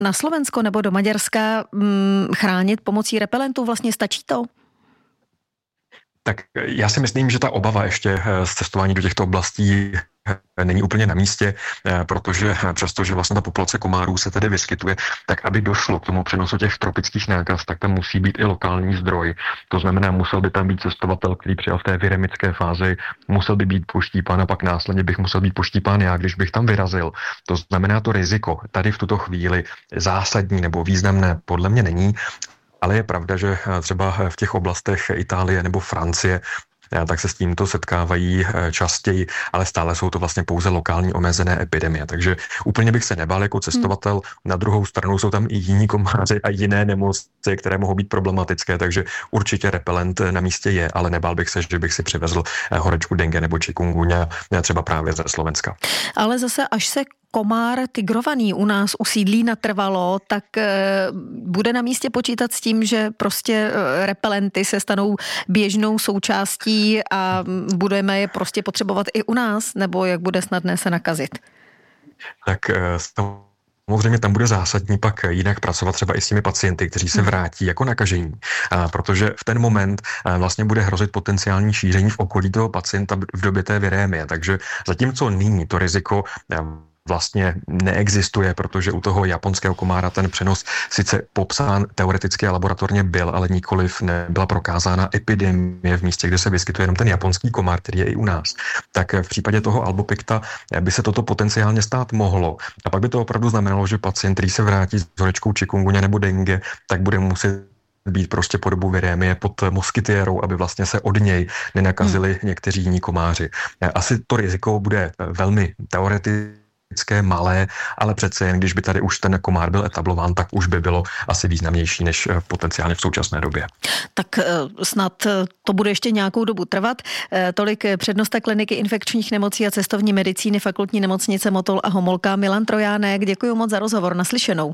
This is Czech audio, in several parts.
na Slovensko nebo do Maďarska chránit pomocí repelentů? Vlastně stačí to? Tak já si myslím, že ta obava ještě z cestování do těchto oblastí není úplně na místě, protože přestože vlastně ta populace komárů se tedy vyskytuje, tak aby došlo k tomu přenosu těch tropických nákaz, tak tam musí být i lokální zdroj. To znamená, musel by tam být cestovatel, který přijal v té viremické fázi, musel by být poštípán a pak následně bych musel být poštípán já, když bych tam vyrazil. To znamená, to riziko tady v tuto chvíli zásadní nebo významné podle mě není. Ale je pravda, že třeba v těch oblastech Itálie nebo Francie tak se s tímto setkávají častěji, ale stále jsou to vlastně pouze lokální omezené epidemie. Takže úplně bych se nebál jako cestovatel. Na druhou stranu jsou tam i jiní komáři a jiné nemoci, které mohou být problematické, takže určitě repelent na místě je, ale nebál bych se, že bych si přivezl horečku dengue nebo chikungunya třeba právě ze Slovenska. Ale zase až se komár tigrovaný u nás usídlí natrvalo, tak bude na místě počítat s tím, že prostě repelenty se stanou běžnou součástí a budeme je prostě potřebovat i u nás, nebo jak bude snadné se nakazit? Tak samozřejmě tam bude zásadní pak jinak pracovat třeba i s těmi pacienty, kteří se vrátí jako nakažení, protože v ten moment vlastně bude hrozit potenciální šíření v okolí toho pacienta v době té virémie. Takže zatímco nyní to riziko vlastně neexistuje, protože u toho japonského komára ten přenos sice popsán teoreticky a laboratorně byl, ale nikoliv nebyla prokázána epidemie v místě, kde se vyskytuje jenom ten japonský komár, který je i u nás. Tak v případě toho albopicta by se toto potenciálně stát mohlo. A pak by to opravdu znamenalo, že pacient, který se vrátí s horečkou chikungunya nebo dengue, tak bude muset být prostě po dobu virémie pod moskytiérou, aby vlastně se od něj nenakazili někteří jiní komáři. Asi to riziko bude velmi teoretické, malé, ale přece jen, když by tady už ten komár byl etablován, tak už by bylo asi významnější než potenciálně v současné době. Tak snad to bude ještě nějakou dobu trvat. Tolik přednosta kliniky infekčních nemocí a cestovní medicíny Fakultní nemocnice Motol a Homolka Milan Trojánek. Děkuji moc za rozhovor. Naslyšenou.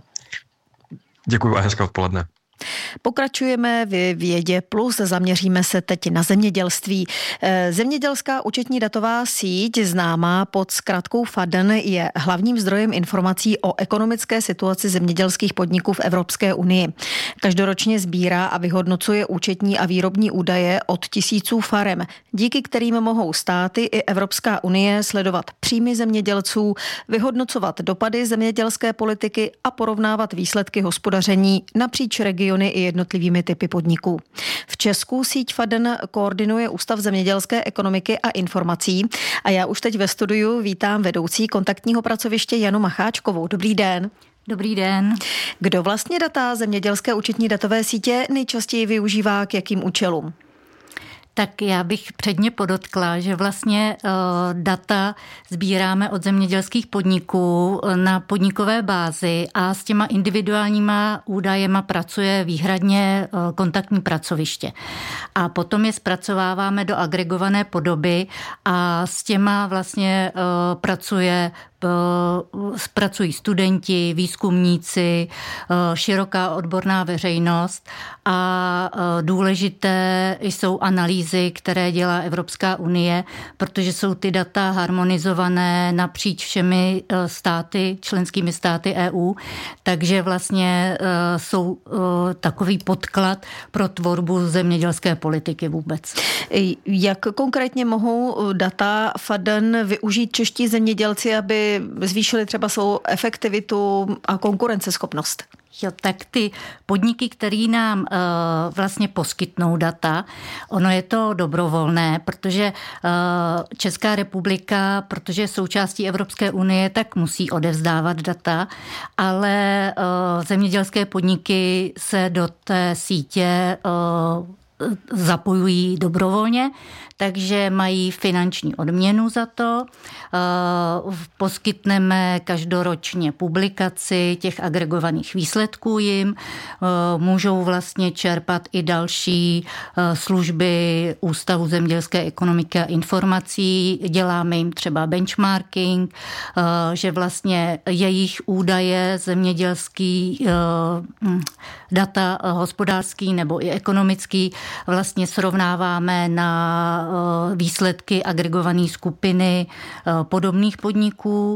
Děkuji a hezké odpoledne. Pokračujeme v Vědě plus, zaměříme se teď na zemědělství. Zemědělská účetní datová síť, známá pod zkratkou FADN, je hlavním zdrojem informací o ekonomické situaci zemědělských podniků v Evropské unii. Každoročně sbírá a vyhodnocuje účetní a výrobní údaje od tisíců farem, díky kterým mohou státy i Evropská unie sledovat příjmy zemědělců, vyhodnocovat dopady zemědělské politiky a porovnávat výsledky hospodaření napříč regiony i jednotlivými typy podniků. V Česku síť FADN koordinuje Ústav zemědělské ekonomiky a informací a já už teď ve studiu vítám vedoucí kontaktního pracoviště Janu Macháčkovou. Dobrý den. Dobrý den. Kdo vlastně data zemědělské účetní datové sítě nejčastěji využívá k jakým účelům? Tak já bych předně podotkla, že vlastně data sbíráme od zemědělských podniků na podnikové bázi a s těma individuálníma údajema pracuje výhradně kontaktní pracoviště. A potom je zpracováváme do agregované podoby a s těma vlastně pracují studenti, výzkumníci, široká odborná veřejnost a důležité jsou analýzy, které dělá Evropská unie, protože jsou ty data harmonizované napříč všemi státy, členskými státy EU, takže vlastně jsou takový podklad pro tvorbu zemědělské politiky vůbec. Jak konkrétně mohou data FADN využít čeští zemědělci, aby zvýšili třeba svou efektivitu a konkurenceschopnost? Jo, tak ty podniky, které nám vlastně poskytnou data, ono je to dobrovolné, protože Česká republika, protože je součástí Evropské unie, tak musí odevzdávat data, ale zemědělské podniky se do té sítě zapojují dobrovolně, takže mají finanční odměnu za to. Poskytneme každoročně publikaci těch agregovaných výsledků jim. Můžou vlastně čerpat i další služby Ústavu zemědělské ekonomiky a informací. Děláme jim třeba benchmarking, že vlastně jejich údaje zemědělský, data hospodářský nebo i ekonomický vlastně srovnáváme na výsledky agregované skupiny podobných podniků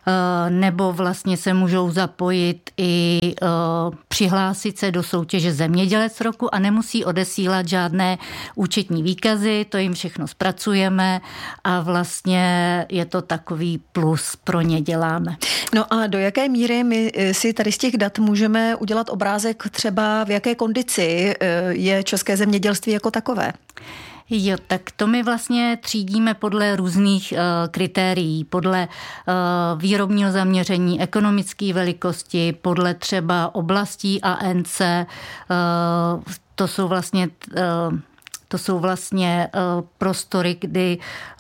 nebo vlastně se můžou zapojit i přihlásit se do soutěže Zemědělec roku a nemusí odesílat žádné účetní výkazy, to jim všechno zpracujeme a vlastně je to takový plus pro ně děláme. No a do jaké míry my si tady z těch dat můžeme udělat obrázek třeba v jaké kondici je české zemědělství jako takové? Jo, tak to my vlastně třídíme podle různých kritérií, podle výrobního zaměření, ekonomické velikosti, podle třeba oblastí ANC, to jsou vlastně prostory, kdy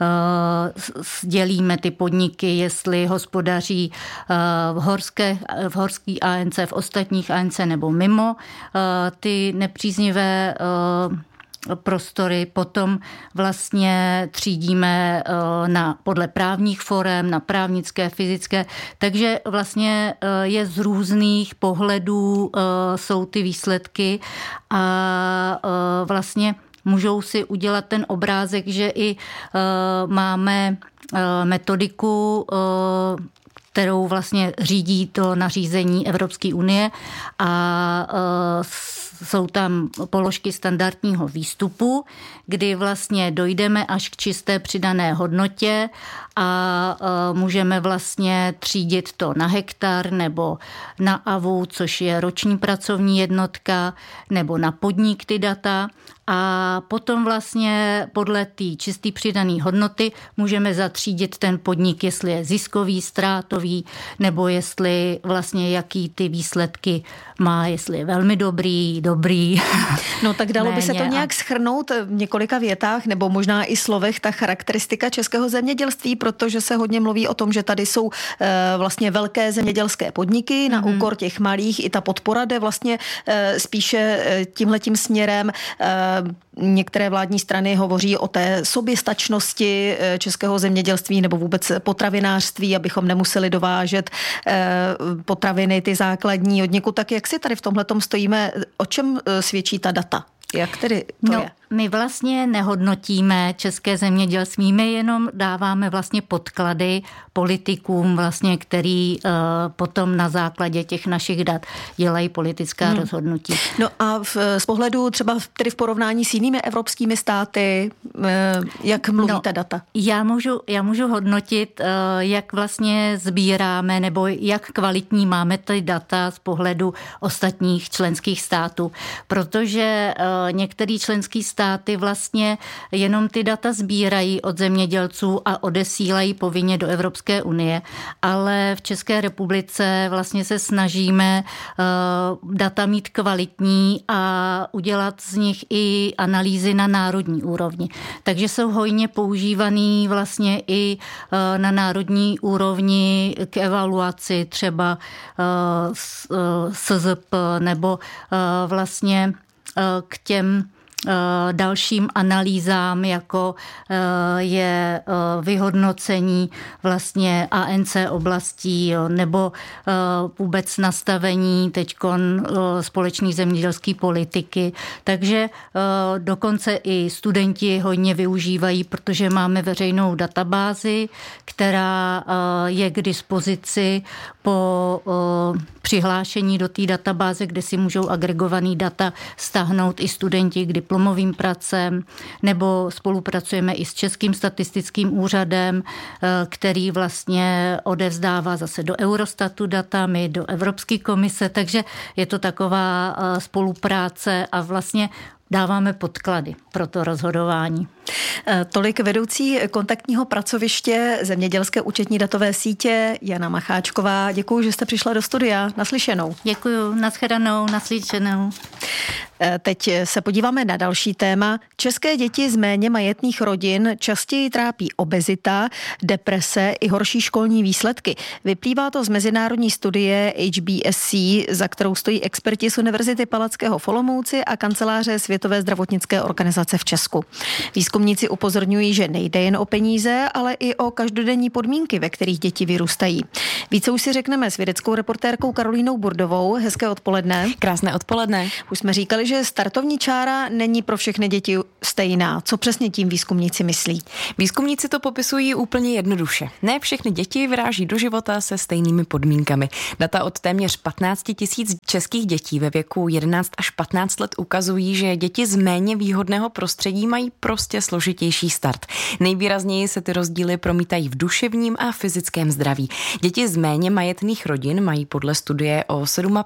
sdělíme ty podniky, jestli hospodaří v horský ANC, v ostatních ANC nebo mimo. Ty nepříznivé prostory potom vlastně třídíme podle právních forem, na právnické, fyzické, takže vlastně je z různých pohledů jsou ty výsledky a vlastně můžou si udělat ten obrázek, že i máme metodiku, kterou vlastně řídí to nařízení Evropské unie a jsou tam položky standardního výstupu, kdy vlastně dojdeme až k čisté přidané hodnotě a můžeme vlastně třídit to na hektar nebo na AVU, což je roční pracovní jednotka, nebo na podnik ty data. A potom vlastně podle té čisté přidané hodnoty můžeme zatřídit ten podnik, jestli je ziskový, ztrátový, nebo jestli vlastně jaký ty výsledky má, jestli je velmi dobrý. No tak dalo by se to nějak shrnout v několika větách, nebo možná i slovech, ta charakteristika českého zemědělství, protože se hodně mluví o tom, že tady jsou vlastně velké zemědělské podniky na úkor těch malých, i ta podpora jde vlastně spíše tímhletím směrem. Některé vládní strany hovoří o té soběstačnosti českého zemědělství nebo vůbec potravinářství, abychom nemuseli dovážet potraviny, ty základní od někud. Tak jak si tady v tomhletom stojíme? O čem svědčí ta data? Jak tedy to je? My vlastně nehodnotíme české zemědělství, my jenom dáváme vlastně podklady politikům, vlastně, který potom na základě těch našich dat dělají politická rozhodnutí. No a z pohledu třeba tedy v porovnání s jinými evropskými státy, jak mluví ta data? Já můžu hodnotit, jak vlastně sbíráme nebo jak kvalitní máme ty data z pohledu ostatních členských států, protože některé členské státy vlastně jenom ty data sbírají od zemědělců a odesílají povinně do Evropské unie, ale v České republice vlastně se snažíme data mít kvalitní a udělat z nich i analýzy na národní úrovni. Takže jsou hojně používaný vlastně i na národní úrovni k evaluaci třeba SZP nebo vlastně k těm dalším analýzám, jako je vyhodnocení vlastně ANC oblastí nebo vůbec nastavení teďkon společné zemědělské politiky. Takže dokonce i studenti hodně využívají, protože máme veřejnou databázi, která je k dispozici po přihlášení do té databáze, kde si můžou agregovaný data stáhnout i studenti k diplomovým pracem, nebo spolupracujeme i s Českým statistickým úřadem, který vlastně odevzdává zase do Eurostatu data, my do Evropské komise, takže je to taková spolupráce a vlastně dáváme podklady pro to rozhodování. Tolik vedoucí kontaktního pracoviště Zemědělské účetní datové sítě Jana Macháčková. Děkuji, že jste přišla do studia. Naslyšenou. Děkuji, nashledanou, naslyšenou. Teď se podíváme na další téma. České děti z méně majetných rodin častěji trápí obezita, deprese i horší školní výsledky. Vyplývá to z mezinárodní studie HBSC, za kterou stojí experti z Univerzity Palackého v Olomouci a kanceláře Světové zdravotnické organizace v Česku. Výzkumníci upozorňují, že nejde jen o peníze, ale i o každodenní podmínky, ve kterých děti vyrůstají. Více už si řekneme s vědeckou reportérkou Karolínou Burdovou. Hezké odpoledne. Krásné odpoledne. Už jsme říkali, že že startovní čára není pro všechny děti stejná. Co přesně tím výzkumníci myslí? Výzkumníci to popisují úplně jednoduše. Ne všechny děti vyráží do života se stejnými podmínkami. Data od téměř 15 000 českých dětí ve věku 11 až 15 let ukazují, že děti z méně výhodného prostředí mají prostě složitější start. Nejvýrazněji se ty rozdíly promítají v duševním a fyzickém zdraví. Děti z méně majetných rodin mají podle studie o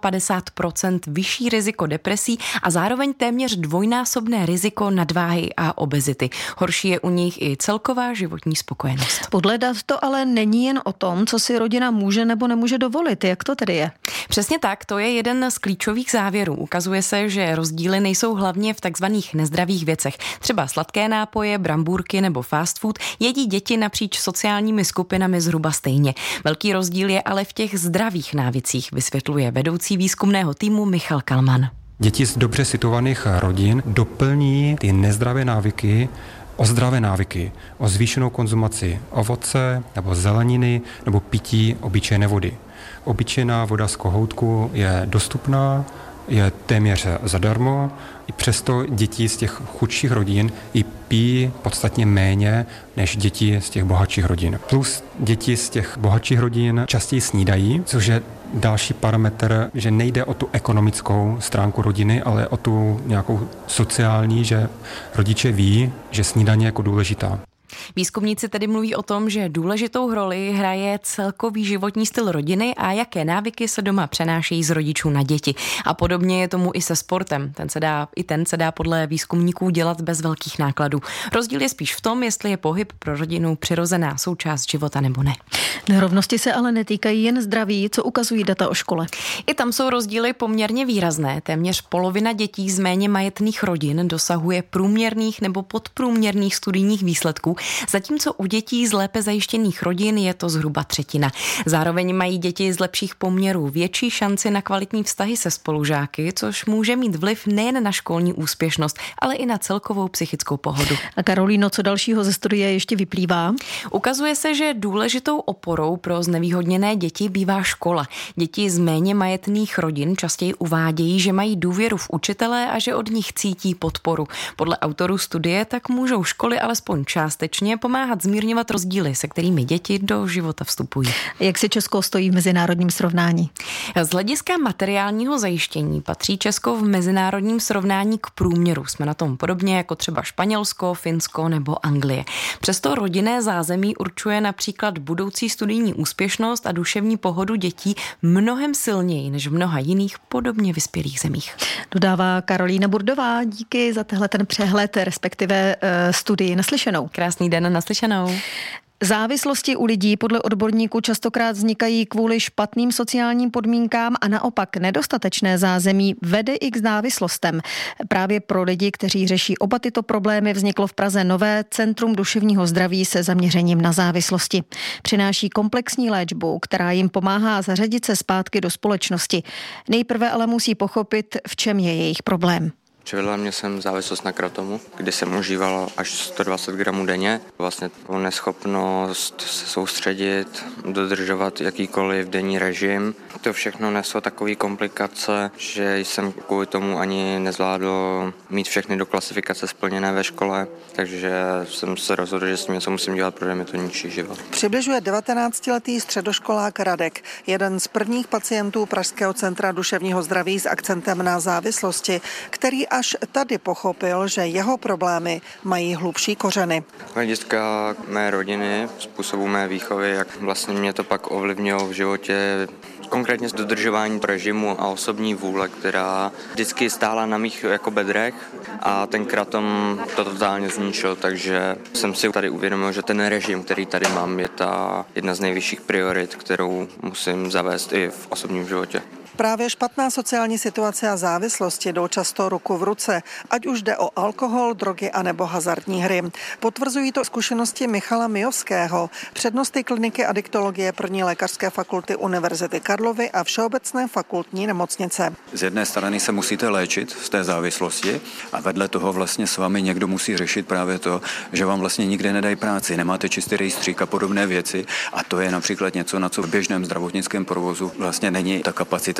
57% vyšší riziko depresí a zároveň téměř dvojnásobné riziko nadváhy a obezity. Horší je u nich i celková životní spokojenost. Podle dat to ale není jen o tom, co si rodina může nebo nemůže dovolit. Jak to tedy je? Přesně tak, to je jeden z klíčových závěrů. Ukazuje se, že rozdíly nejsou hlavně v takzvaných nezdravých věcech. Třeba sladké nápoje, brambůrky nebo fast food jedí děti napříč sociálními skupinami zhruba stejně. Velký rozdíl je ale v těch zdravých návycích, vysvětluje vedoucí výzkumného týmu Michal Kalman. Děti z dobře situovaných rodin doplní ty nezdravé návyky o zdravé návyky, o zvýšenou konzumaci ovoce nebo zeleniny nebo pití obyčejné vody. Obyčejná voda z kohoutku je dostupná, je téměř zadarmo, i přesto děti z těch chudších rodin i pijí podstatně méně než děti z těch bohatších rodin. Plus děti z těch bohatších rodin častěji snídají, což je další parametr, že nejde o tu ekonomickou stránku rodiny, ale o tu nějakou sociální, že rodiče ví, že snídaně je jako důležitá. Výzkumníci tedy mluví o tom, že důležitou roli hraje celkový životní styl rodiny a jaké návyky se doma přenášejí z rodičů na děti. A podobně je tomu i se sportem. Ten se dá podle výzkumníků dělat bez velkých nákladů. Rozdíl je spíš v tom, jestli je pohyb pro rodinu přirozená součást života nebo ne. Nerovnosti se ale netýkají jen zdraví, co ukazují data o škole. I tam jsou rozdíly poměrně výrazné. Téměř polovina dětí z méně majetných rodin dosahuje průměrných nebo podprůměrných studijních výsledků, zatímco u dětí z lépe zajištěných rodin je to zhruba třetina. Zároveň mají děti z lepších poměrů větší šanci na kvalitní vztahy se spolužáky, což může mít vliv nejen na školní úspěšnost, ale i na celkovou psychickou pohodu. A Karolíno, co dalšího ze studie ještě vyplývá? Ukazuje se, že důležitou oporou pro znevýhodněné děti bývá škola. Děti z méně majetných rodin častěji uvádějí, že mají důvěru v učitele a že od nich cítí podporu. Podle autorů studie tak můžou školy alespoň částečně pomáhat zmírňovat rozdíly, se kterými děti do života vstupují. Jak si Česko stojí v mezinárodním srovnání? Z hlediska materiálního zajištění patří Česko v mezinárodním srovnání k průměru. Jsme na tom podobně jako třeba Španělsko, Finsko nebo Anglie. Přesto rodinné zázemí určuje například budoucí studijní úspěšnost a duševní pohodu dětí mnohem silněji než v mnoha jiných podobně vyspělých zemích. Dodává Karolína Burdová. Díky za ten přehled, respektive studii. Naslyšenou. Krásný den, naslyšenou. Závislosti u lidí podle odborníků častokrát vznikají kvůli špatným sociálním podmínkám a naopak nedostatečné zázemí vede i k závislostem. Právě pro lidi, kteří řeší oba tyto problémy, vzniklo v Praze nové Centrum duševního zdraví se zaměřením na závislosti. Přináší komplexní léčbu, která jim pomáhá zařadit se zpátky do společnosti. Nejprve ale musí pochopit, v čem je jejich problém. Přivedla mě jsem závislost na kratomu, kdy jsem užíval až 120 gramů denně. Vlastně neschopnost se soustředit, dodržovat jakýkoliv denní režim. To všechno neslo takové komplikace, že jsem kvůli tomu ani nezvládl mít všechny do klasifikace splněné ve škole, takže jsem se rozhodl, že s tím něco musím dělat, protože mi to ničí život. Přibližuje 19letý středoškolák Radek, jeden z prvních pacientů Pražského centra duševního zdraví s akcentem na závislosti, který až tady pochopil, že jeho problémy mají hlubší kořeny. Hlediska mé rodiny, způsobu mé výchovy, jak vlastně mě to pak ovlivnilo v životě, konkrétně dodržování režimu a osobní vůle, která vždycky stála na mých jako bedrech a ten kratom to totálně zničil, takže jsem si tady uvědomil, že ten režim, který tady mám, je ta jedna z nejvyšších priorit, kterou musím zavést i v osobním životě. Právě špatná sociální situace a závislosti jdou často ruku v ruce, ať už jde o alkohol, drogy anebo hazardní hry. Potvrzují to zkušenosti Michala Mijovského, přednosty kliniky adiktologie 1. lékařské fakulty Univerzity Karlovy a Všeobecné fakultní nemocnice. Z jedné strany se musíte léčit z té závislosti a vedle toho vlastně s vámi někdo musí řešit právě to, že vám vlastně nikde nedají práci, nemáte čistý rejstřík a podobné věci a to je například něco, na co v běžném zdravotnickém provozu vlastně není ta kapacita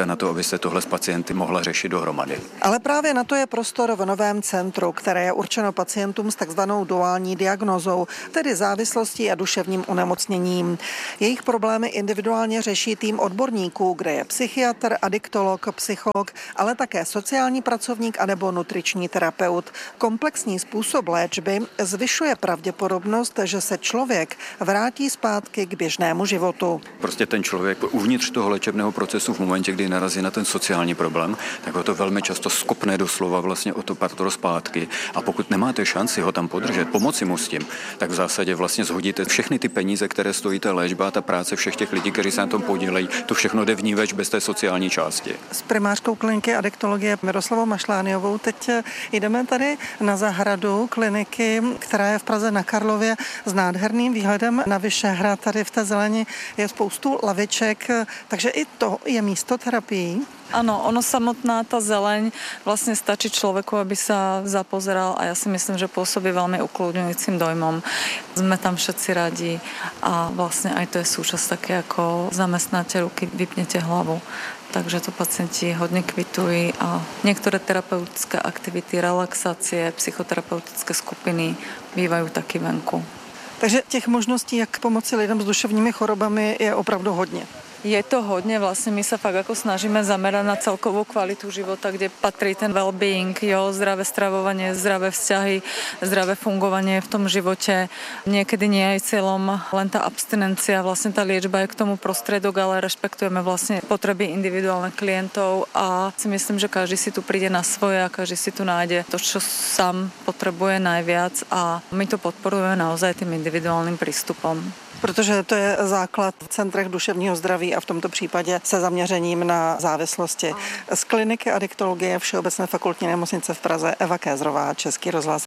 kapacita na to, abyste tohle s pacienty mohla řešit dohromady. Ale právě na to je prostor v novém centru, které je určeno pacientům s takzvanou duální diagnózou, tedy závislostí a duševním onemocněním. Jejich problémy individuálně řeší tým odborníků, kde je psychiatr, adiktolog, psycholog, ale také sociální pracovník anebo nutriční terapeut. Komplexní způsob léčby zvyšuje pravděpodobnost, že se člověk vrátí zpátky k běžnému životu. Prostě ten člověk uvnitř toho léčebného procesu v momentě, kdy narazí na ten sociální problém, tak ho to velmi často skopne doslova vlastně o to partoro zpátky. A pokud nemáte šanci ho tam podržet, pomoci mu s tím, tak v zásadě vlastně zhodíte všechny ty peníze, které stojí ta léčba, ta práce všech těch lidí, kteří se na tom podílejí, to všechno jde vníveč bez té sociální části. S primářkou kliniky adiktologie Miroslavou Mašlániovou teď jdeme tady na zahradu kliniky, která je v Praze na Karlově s nádherným výhledem na Vyšehrad. Tady v té zeleni je spoustu laviček, takže i to je místo terapii. Áno, ono samotná tá zeleň vlastne stačí človeku, aby sa zapozeral a ja si myslím, že pôsobí veľmi ukludňujúcim dojmom. Sme tam všetci radi a vlastne aj to je súčasť také, ako zamestnáte ruky, vypnete hlavu. Takže to pacienti hodne kvitujú a niektoré terapeutické aktivity, relaxácie, psychoterapeutické skupiny bývajú taky venku. Takže těch možností, jak pomoci lidem s duševními chorobami, je opravdu hodně. Je to hodne, vlastne my sa fakt ako snažíme zamerať na celkovú kvalitu života, kde patrí ten well-being, zdravé stravovanie, zdravé vzťahy, zdravé fungovanie v tom živote. Niekedy nie je cieľom len tá abstinencia, vlastne tá liečba je k tomu prostredok, ale rešpektujeme vlastne potreby individuálnych klientov a si myslím, že každý si tu príde na svoje a každý si tu nájde to, čo sám potrebuje najviac a my to podporujeme naozaj tým individuálnym prístupom. Protože to je základ v centrech duševního zdraví a v tomto případě se zaměřením na závislosti. Z kliniky adiktologie Všeobecné fakultní nemocnice v Praze Eva Kézrová, Český rozhlas.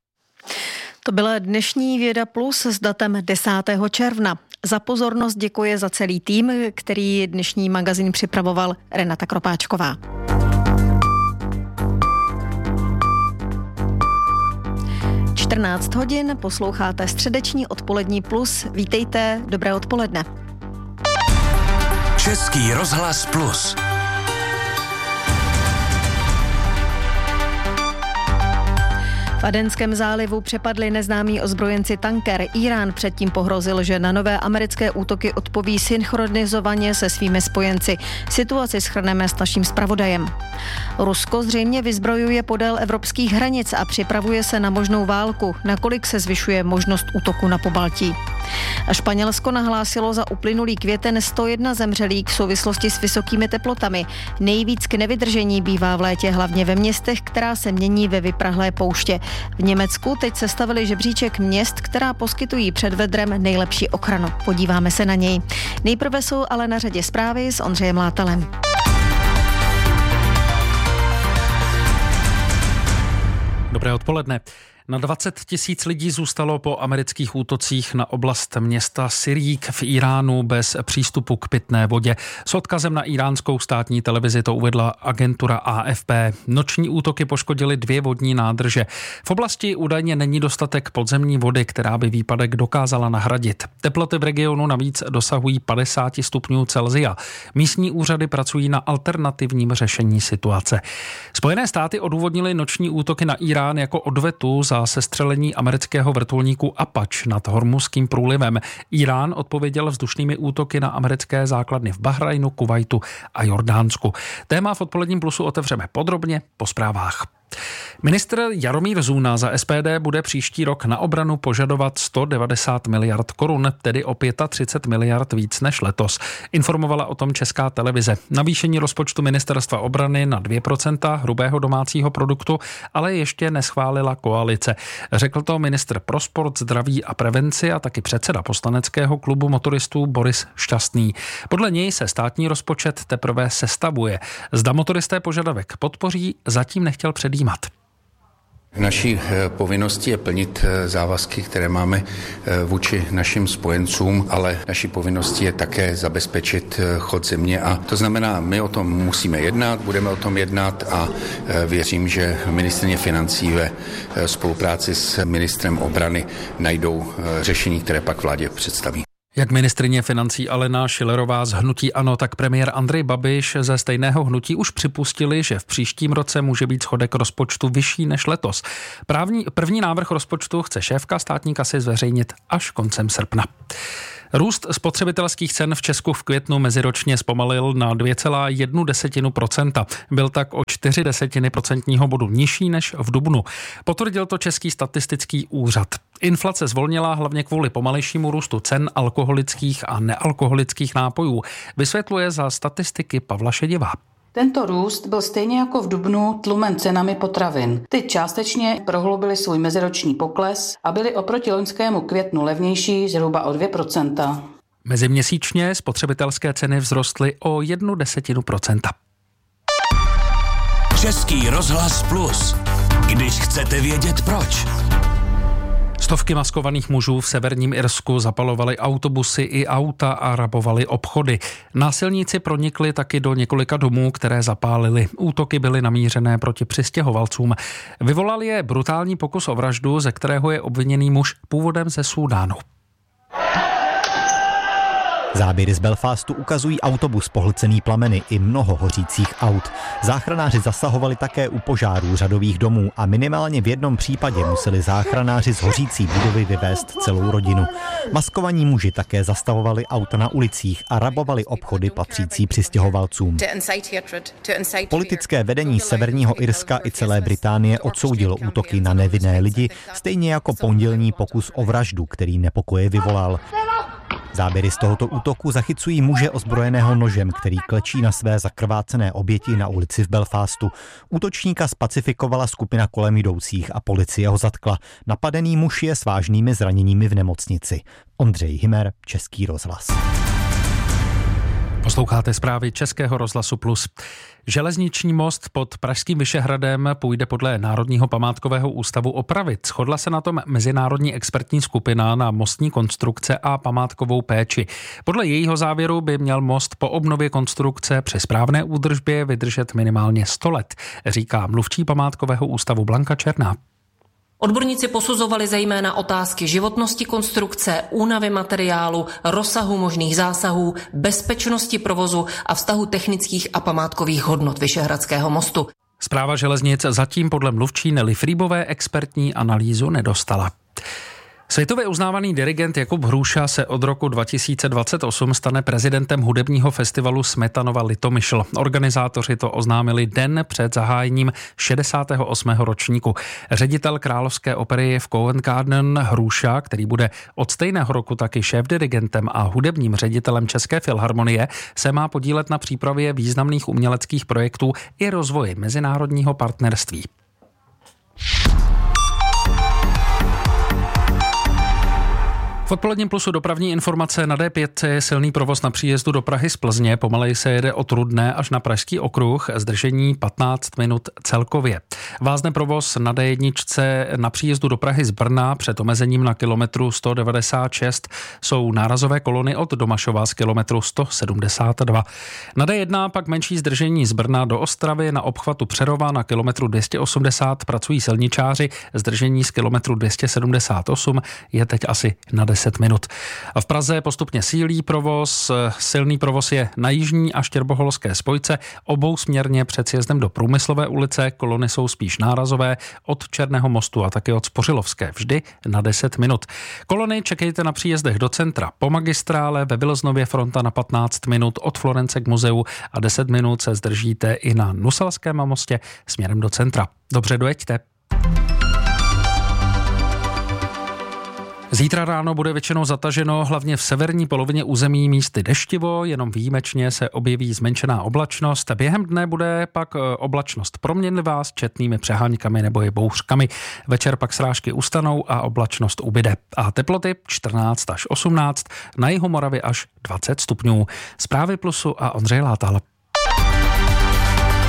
To byla dnešní Věda Plus s datem 10. června. Za pozornost děkuje za celý tým, který dnešní magazín připravoval Renata Kropáčková. 14 hodin, posloucháte středeční odpolední Plus. Vítejte, dobré odpoledne. Český rozhlas Plus. V Adenském zálivu přepadli neznámí ozbrojenci tanker. Irán předtím pohrozil, že na nové americké útoky odpoví synchronizovaně se svými spojenci. Situaci shrneme s naším zpravodajem. Rusko zřejmě vyzbrojuje podél evropských hranic a připravuje se na možnou válku, nakolik se zvyšuje možnost útoku na Pobaltí. A Španělsko nahlásilo za uplynulý květen 101 zemřelých v souvislosti s vysokými teplotami. Nejvíc k nevydržení bývá v létě hlavně ve městech, která se mění ve vyprahlé pouště. V Německu teď sestavili žebříček měst, která poskytují před vedrem nejlepší ochranu. Podíváme se na něj. Nejprve jsou ale na řadě zprávy s Ondřejem Látalem. Dobré odpoledne. Na 20 000 lidí zůstalo po amerických útocích na oblast města Sirík v Iránu bez přístupu k pitné vodě. S odkazem na iránskou státní televizi to uvedla agentura AFP. Noční útoky poškodily 2 vodní nádrže. V oblasti údajně není dostatek podzemní vody, která by výpadek dokázala nahradit. Teploty v regionu navíc dosahují 50 stupňů Celsia. Místní úřady pracují na alternativním řešení situace. Spojené státy odůvodnily noční útoky na Irán jako odvetu za sestřelení amerického vrtulníku Apache nad Hormuzským průlivem. Irán odpověděl vzdušnými útoky na americké základny v Bahrajnu, Kuvajtu a Jordánsku. Téma v odpoledním Plusu otevřeme podrobně po zprávách. Ministr Jaromír Zůna za SPD bude příští rok na obranu požadovat 190 miliard korun, tedy o 35 miliard víc než letos. Informovala o tom Česká televize. Navýšení rozpočtu ministerstva obrany na 2% hrubého domácího produktu ale ještě neschválila koalice. Řekl to ministr pro sport, zdraví a prevenci a taky předseda poslaneckého klubu motoristů Boris Šťastný. Podle něj se státní rozpočet teprve sestavuje. Zda motoristé požadavek podpoří, zatím nechtěl předjímat. Naší povinností je plnit závazky, které máme vůči našim spojencům, ale naší povinností je také zabezpečit chod země a to znamená, my o tom musíme jednat, budeme o tom jednat a věřím, že ministryně financí ve spolupráci s ministrem obrany najdou řešení, které pak vládě představí. Jak ministryně financí Alena Schillerová z hnutí ANO, tak premiér Andrej Babiš ze stejného hnutí už připustili, že v příštím roce může být schodek rozpočtu vyšší než letos. První návrh rozpočtu chce šéfka státní kasy zveřejnit až koncem srpna. Růst spotřebitelských cen v Česku v květnu meziročně zpomalil na 2,1%. Byl tak o 0,4% bodu nižší než v dubnu. Potvrdil to Český statistický úřad. Inflace zvolnila hlavně kvůli pomalejšímu růstu cen alkoholických a nealkoholických nápojů, vysvětluje za statistiky Pavla Šedivá. Tento růst byl stejně jako v dubnu tlumen cenami potravin. Ty částečně prohloubily svůj meziroční pokles a byly oproti loňskému květnu levnější zhruba o 2%. Meziměsíčně spotřebitelské ceny vzrostly o 0,1%. Český rozhlas Plus. Když chcete vědět proč. Stovky maskovaných mužů v severním Irsku zapalovali autobusy i auta a rabovali obchody. Násilníci pronikli taky do několika domů, které zapálili. Útoky byly namířené proti přistěhovalcům. Vyvolal je brutální pokus o vraždu, ze kterého je obviněný muž původem ze Súdánu. Záběry z Belfastu ukazují autobus pohlcený plameny i mnoho hořících aut. Záchranáři zasahovali také u požárů řadových domů a minimálně v jednom případě museli záchranáři z hořící budovy vyvést celou rodinu. Maskovaní muži také zastavovali auta na ulicích a rabovali obchody patřící přistěhovalcům. Politické vedení Severního Irska i celé Británie odsoudilo útoky na nevinné lidi, stejně jako pondělní pokus o vraždu, který nepokoje vyvolal. Záběry z tohoto útoku zachycují muže ozbrojeného nožem, který klečí na své zakrvácené oběti na ulici v Belfastu. Útočníka spacifikovala skupina kolem jdoucích a policie ho zatkla. Napadený muž je s vážnými zraněními v nemocnici. Ondřej Hymer, Český rozhlas. Posloucháte zprávy Českého rozhlasu Plus. Železniční most pod pražským Vyšehradem půjde podle Národního památkového ústavu opravit. Shodla se na tom mezinárodní expertní skupina na mostní konstrukce a památkovou péči. Podle jejího závěru by měl most po obnově konstrukce při správné údržbě vydržet minimálně 100 let, říká mluvčí památkového ústavu Blanka Černá. Odborníci posuzovali zejména otázky životnosti konstrukce, únavy materiálu, rozsahu možných zásahů, bezpečnosti provozu a vztahu technických a památkových hodnot Vyšehradského mostu. Správa železnic zatím podle mluvčí Nelly Frýbové expertní analýzu nedostala. Světově uznávaný dirigent Jakub Hruša se od roku 2028 stane prezidentem hudebního festivalu Smetanova Litomyšl. Organizátoři to oznámili den před zahájením 68. ročníku. Ředitel Královské opery v Covent Garden Hruša, který bude od stejného roku taky šéfdirigentem a hudebním ředitelem České filharmonie, se má podílet na přípravě významných uměleckých projektů i rozvoji mezinárodního partnerství. V odpoledním Plusu dopravní informace. Na D5 je silný provoz na příjezdu do Prahy z Plzně. Pomalej se jede od Rudné až na Pražský okruh. Zdržení 15 minut celkově. Vázne provoz na D1 na příjezdu do Prahy z Brna před omezením na kilometru 196. Jsou nárazové kolony od Domašova z kilometru 172. Na D1 pak menší zdržení z Brna do Ostravy na obchvatu Přerova na kilometru 280 pracují silničáři. Zdržení z kilometru 278 je teď asi na 10 minut. A v Praze postupně sílí provoz. Silný provoz je na jižní a štěrboholské spojce. Obousměrně před sjezdem do Průmyslové ulice. Kolony jsou spíš nárazové od Černého mostu a taky od Spořilovské. Vždy na 10 minut. Kolony čekejte na příjezdech do centra po magistrále. Ve Vilznově fronta na 15 minut od Florence k muzeu a 10 minut se zdržíte i na Nuselském mostě směrem do centra. Dobře, dojeďte. Zítra ráno bude většinou zataženo, hlavně v severní polovině území místy deštivo, jenom výjimečně se objeví zmenšená oblačnost. Během dne bude pak oblačnost proměnlivá s četnými přeháňkami nebo i bouřkami. Večer pak srážky ustanou a oblačnost ubyde. A teploty 14 až 18, na jihu Moravy až 20 stupňů. Zprávy Plusu a Ondřej Látal.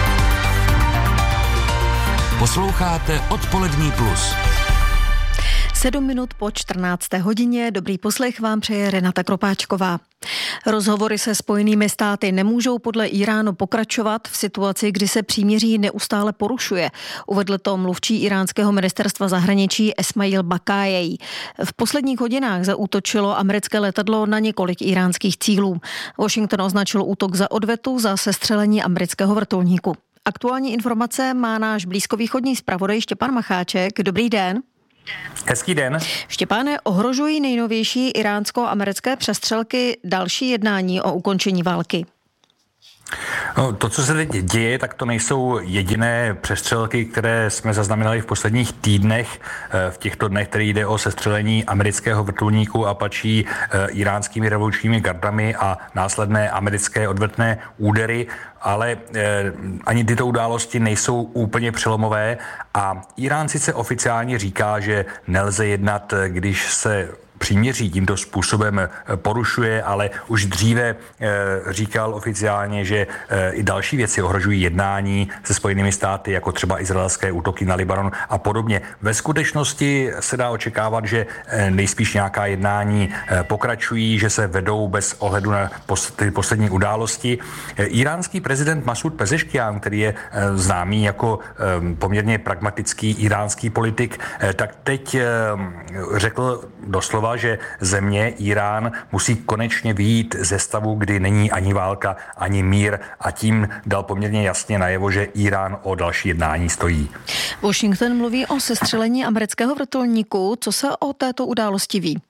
Posloucháte Odpolední Plus. 7 minut po 14. hodině. Dobrý poslech vám přeje Renata Kropáčková. Rozhovory se Spojenými státy nemůžou podle Iránu pokračovat v situaci, kdy se příměří neustále porušuje. Uvedl to mluvčí iránského ministerstva zahraničí Esmail Bakájej. V posledních hodinách zaútočilo americké letadlo na několik iránských cílů. Washington označil útok za odvetu za sestřelení amerického vrtulníku. Aktuální informace má náš blízkovýchodní zpravodaj Štěpán Macháček. Dobrý den. Hezký den. Štěpáne, ohrožují nejnovější iránsko-americké přestřelky další jednání o ukončení války? No, to, co se teď děje, tak to nejsou jediné přestřelky, které jsme zaznamenali v posledních týdnech. V těchto dnech, který jde o sestřelení amerického vrtulníku Apache iránskými revolučními gardami a následné americké odvetné údery, ale ani tyto události nejsou úplně přelomové a Irán sice oficiálně říká, že nelze jednat, když se příměří tímto způsobem porušuje, ale už dříve říkal oficiálně, že i další věci ohrožují jednání se Spojenými státy, jako třeba izraelské útoky na Libanon a podobně. Ve skutečnosti se dá očekávat, že nejspíš nějaká jednání pokračují, že se vedou bez ohledu na ty poslední události. Iránský prezident Masud Pezeškian, který je známý jako poměrně pragmatický iránský politik, tak teď řekl doslova, že země, Irán, musí konečně vyjít ze stavu, kdy není ani válka, ani mír a tím dal poměrně jasně najevo, že Irán o další jednání stojí. Washington mluví o sestřelení amerického vrtulníku. Co se o této události ví?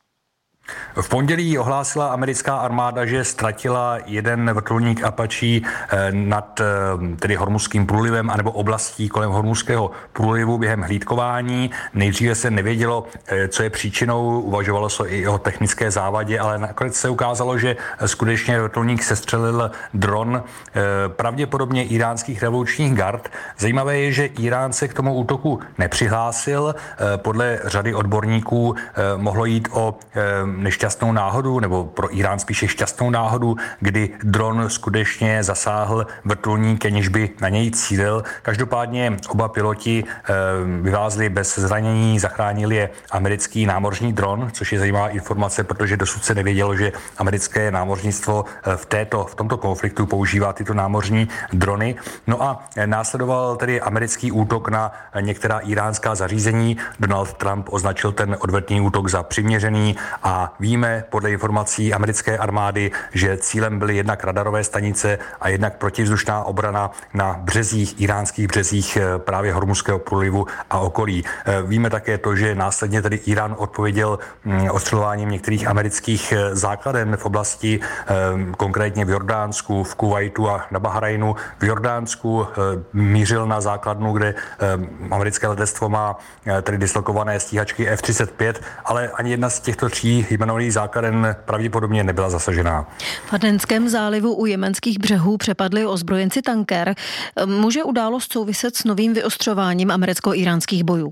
V pondělí ohlásila americká armáda, že ztratila jeden vrtulník Apache nad tedy Hormuzským průlivem anebo oblastí kolem Hormuzského průlivu během hlídkování. Nejdříve se nevědělo, co je příčinou, uvažovalo se i o technické závadě, ale nakonec se ukázalo, že skutečně vrtulník sestřelil dron pravděpodobně iránských revolučních gard. Zajímavé je, že Irán se k tomu útoku nepřihlásil. Podle řady odborníků mohlo jít o nešťastnou náhodu, nebo pro Irán spíše šťastnou náhodu, kdy dron skutečně zasáhl vrtulník, aniž by na něj cílil. Každopádně oba piloti vyvázli bez zranění, zachránili je americký námořní dron, což je zajímavá informace, protože dosud se nevědělo, že americké námořnictvo v tomto konfliktu používá tyto námořní drony. No a následoval tedy americký útok na některá iránská zařízení. Donald Trump označil ten odvetný útok za přiměřený a víme podle informací americké armády, že cílem byly jednak radarové stanice a jednak protivzdušná obrana na březích, iránských březích právě Hormuzského průlivu a okolí. Víme také to, že následně tedy Irán odpověděl ostřelováním některých amerických základen v oblasti, konkrétně v Jordánsku, v Kuvajtu a na Bahrajnu. V Jordánsku mířil na základnu, kde americké letectvo má tedy dislokované stíhačky F-35, ale ani jedna z těchto tří jmenovaných základen pravděpodobně nebyla zasažená. V Adenském zálivu u jemenských břehů přepadli ozbrojenci tanker. Může událost souviset s novým vyostřováním americko-iránských bojů?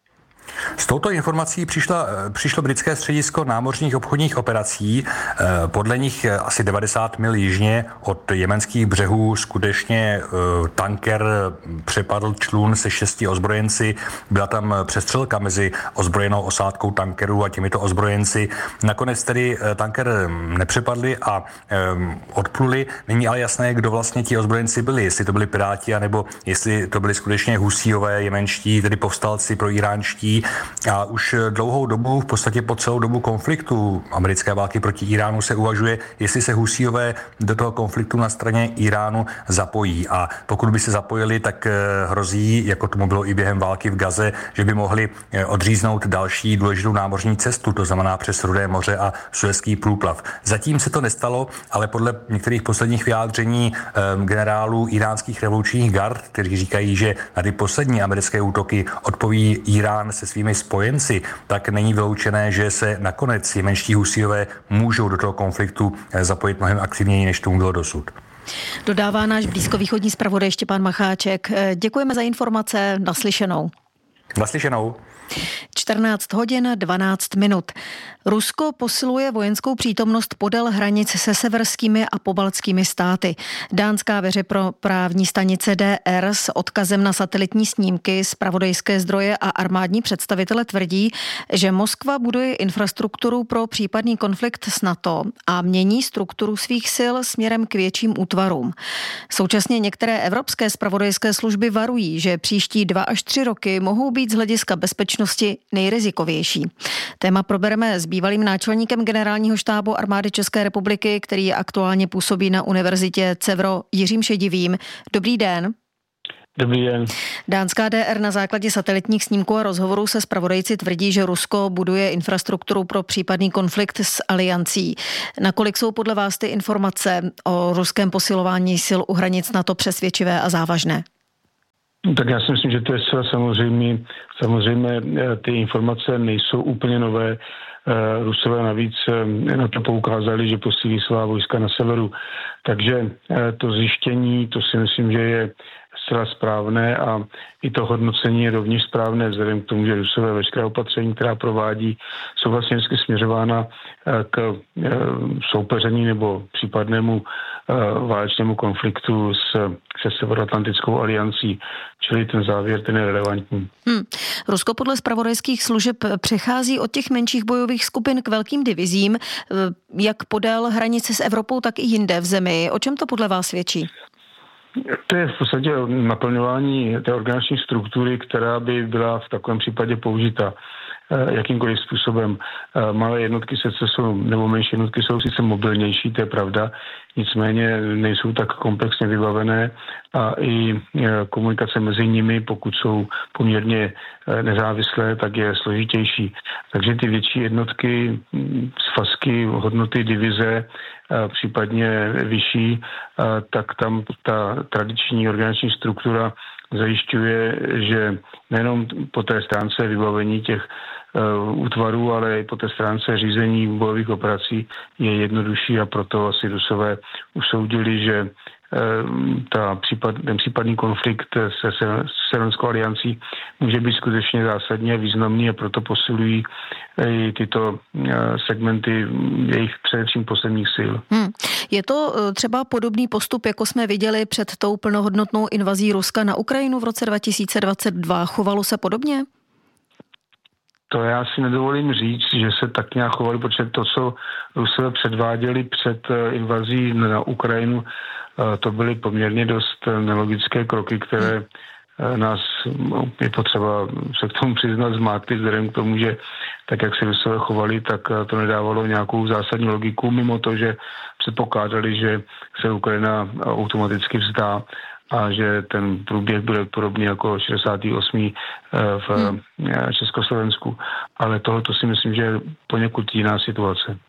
S touto informací přišlo britské středisko námořních obchodních operací. Podle nich asi 90 mil jižně od jemenských břehů skutečně tanker přepadl člun se 6 ozbrojenci. Byla tam přestřelka mezi ozbrojenou osádkou tankerů a těmito ozbrojenci. Nakonec tedy tanker nepřepadli a odpluli. Není ale jasné, kdo vlastně ti ozbrojenci byli. Jestli to byli piráti, anebo jestli to byli skutečně husíové jemenští, tedy povstalci proiránští. A už dlouhou dobu, v podstatě po celou dobu konfliktu americké války proti Iránu se uvažuje, jestli se husíové do toho konfliktu na straně Iránu zapojí. A pokud by se zapojili, tak hrozí, jako tomu bylo i během války v Gaze, že by mohli odříznout další důležitou námořní cestu, to znamená přes Rudé moře a Suezský průplav. Zatím se to nestalo, ale podle některých posledních vyjádření generálů iránských revolučních gard, kteří říkají, že na ty poslední americké útoky odpoví Irán se svými spojenci, tak není vyloučené, že se nakonec jemenští husíové můžou do toho konfliktu zapojit mnohem aktivněji, než tomu bylo dosud. Dodává náš blízkovýchodní zpravodaj Štěpán Macháček. Děkujeme za informace, naslyšenou. Naslyšenou. 14 hodin 12 minut. Rusko posiluje vojenskou přítomnost podél hranic se severskými a pobaltskými státy. Dánská veřejnoprávní stanice DR s odkazem na satelitní snímky, zpravodajské zdroje a armádní představitele tvrdí, že Moskva buduje infrastrukturu pro případný konflikt s NATO a mění strukturu svých sil směrem k větším útvarům. Současně některé evropské zpravodajské služby varují, že příští 2 až 3 roky mohou být z hlediska bezpečnosti nejrizikovější. Téma probereme s bývalým náčelníkem generálního štábu armády České republiky, který aktuálně působí na univerzitě CEVRO, Jiřím Šedivým. Dobrý den. Dobrý den. Dánská DR na základě satelitních snímků a rozhovorů se zpravodajci tvrdí, že Rusko buduje infrastrukturu pro případný konflikt s aliancí. Nakolik jsou podle vás ty informace o ruském posilování sil u hranic NATO přesvědčivé a závažné? Tak já si myslím, že to je zcela samozřejmě ty informace nejsou úplně nové. Rusové navíc na to poukázali, že posílí svá vojska na severu. Takže to zjištění, to si myslím, že je zcela správné a i to hodnocení je rovněž správné vzhledem k tomu, že Rusové veškeré opatření, která provádí, jsou vlastně vždycky směřována k soupeření nebo případnému válečnému konfliktu se Severoatlantickou aliancí, čili ten závěr, ten je relevantní. Rusko podle zpravodajských služeb přechází od těch menších bojových skupin k velkým divizím, jak podél hranice s Evropou, tak i jinde v zemi. O čem to podle vás svědčí? To je v podstatě naplňování té organizační struktury, která by byla v takovém případě použita jakýmkoliv způsobem. Malé jednotky nebo menší jednotky jsou sice mobilnější, to je pravda, nicméně nejsou tak komplexně vybavené a i komunikace mezi nimi, pokud jsou poměrně nezávislé, tak je složitější. Takže ty větší jednotky, svazky, hodnoty, divize, případně vyšší, tak tam ta tradiční organizační struktura zajišťuje, že nejenom po té stránce vybavení těch útvarů, ale i po té stránce řízení bojových operací je jednodušší a proto asi Rusové usoudili, že ten případný konflikt se Severnskou aliancí může být skutečně zásadní a významný a proto posilují i tyto segmenty jejich především posledních sil. Je to třeba podobný postup, jako jsme viděli před tou plnohodnotnou invazí Ruska na Ukrajinu v roce 2022? Chovalo se podobně? To já si nedovolím říct, že se tak nějak chovali, protože to, co Rusové předváděli před invazí na Ukrajinu, to byly poměrně dost nelogické kroky, které nás, je potřeba se k tomu přiznat, zmátli vzhledem k tomu, že tak, jak se Rusové chovali, tak to nedávalo nějakou zásadní logiku, mimo to, že předpokládali, že se Ukrajina automaticky vzdá a že ten průběh bude podobný jako 68. v Československu. Ale tohoto si myslím, že je poněkud jiná situace.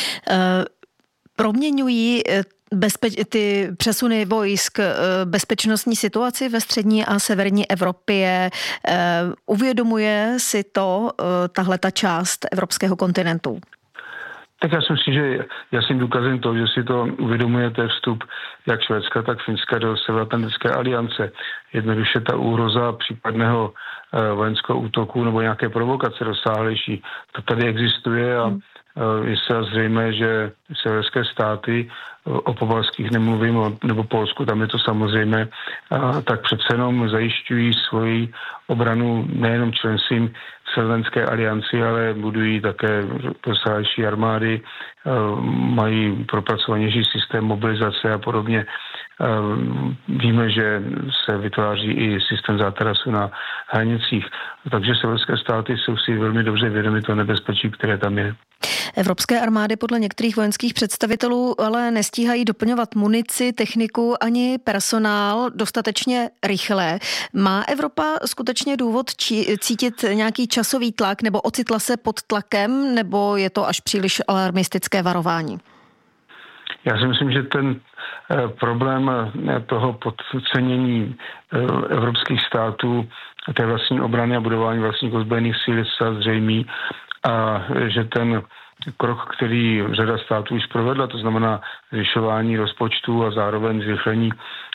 Proměňují ty přesuny vojsk bezpečnostní situaci ve střední a severní Evropě? Uvědomuje si to tahleta část evropského kontinentu? Tak já si myslím, že jasným důkazem toho, že si to uvědomuje, to je vstup jak Švédska, tak Finska do Severoatlantické aliance. Jednoduše ta úhroza případného vojenského útoku nebo nějaké provokace rozsáhlejší, to tady existuje a je se zřejmé, že severské státy, o pobaltských nemluvím, nebo Polsku, tam je to samozřejmé, tak přece jenom zajišťují svoji obranu nejenom členstvím v Severoatlantické alianci, ale budují také rozsáhlejší armády, mají propracovanější systém mobilizace a podobně. Víme, že se vytváří i systém zátarasu na hranicích, takže severské státy jsou si velmi dobře vědomi toho nebezpečí, které tam je. Evropské armády podle některých vojenských představitelů ale nestíhají doplňovat munici, techniku ani personál dostatečně rychle. Má Evropa skutečně důvod cítit nějaký časový tlak nebo ocitla se pod tlakem, nebo je to až příliš alarmistické varování? Já si myslím, že ten problém toho podcenění evropských států, té vlastní obrany a budování vlastních ozbrojených sil je zřejmý a že ten krok, který řada států už provedla, to znamená zvyšování rozpočtu a zároveň zrychlení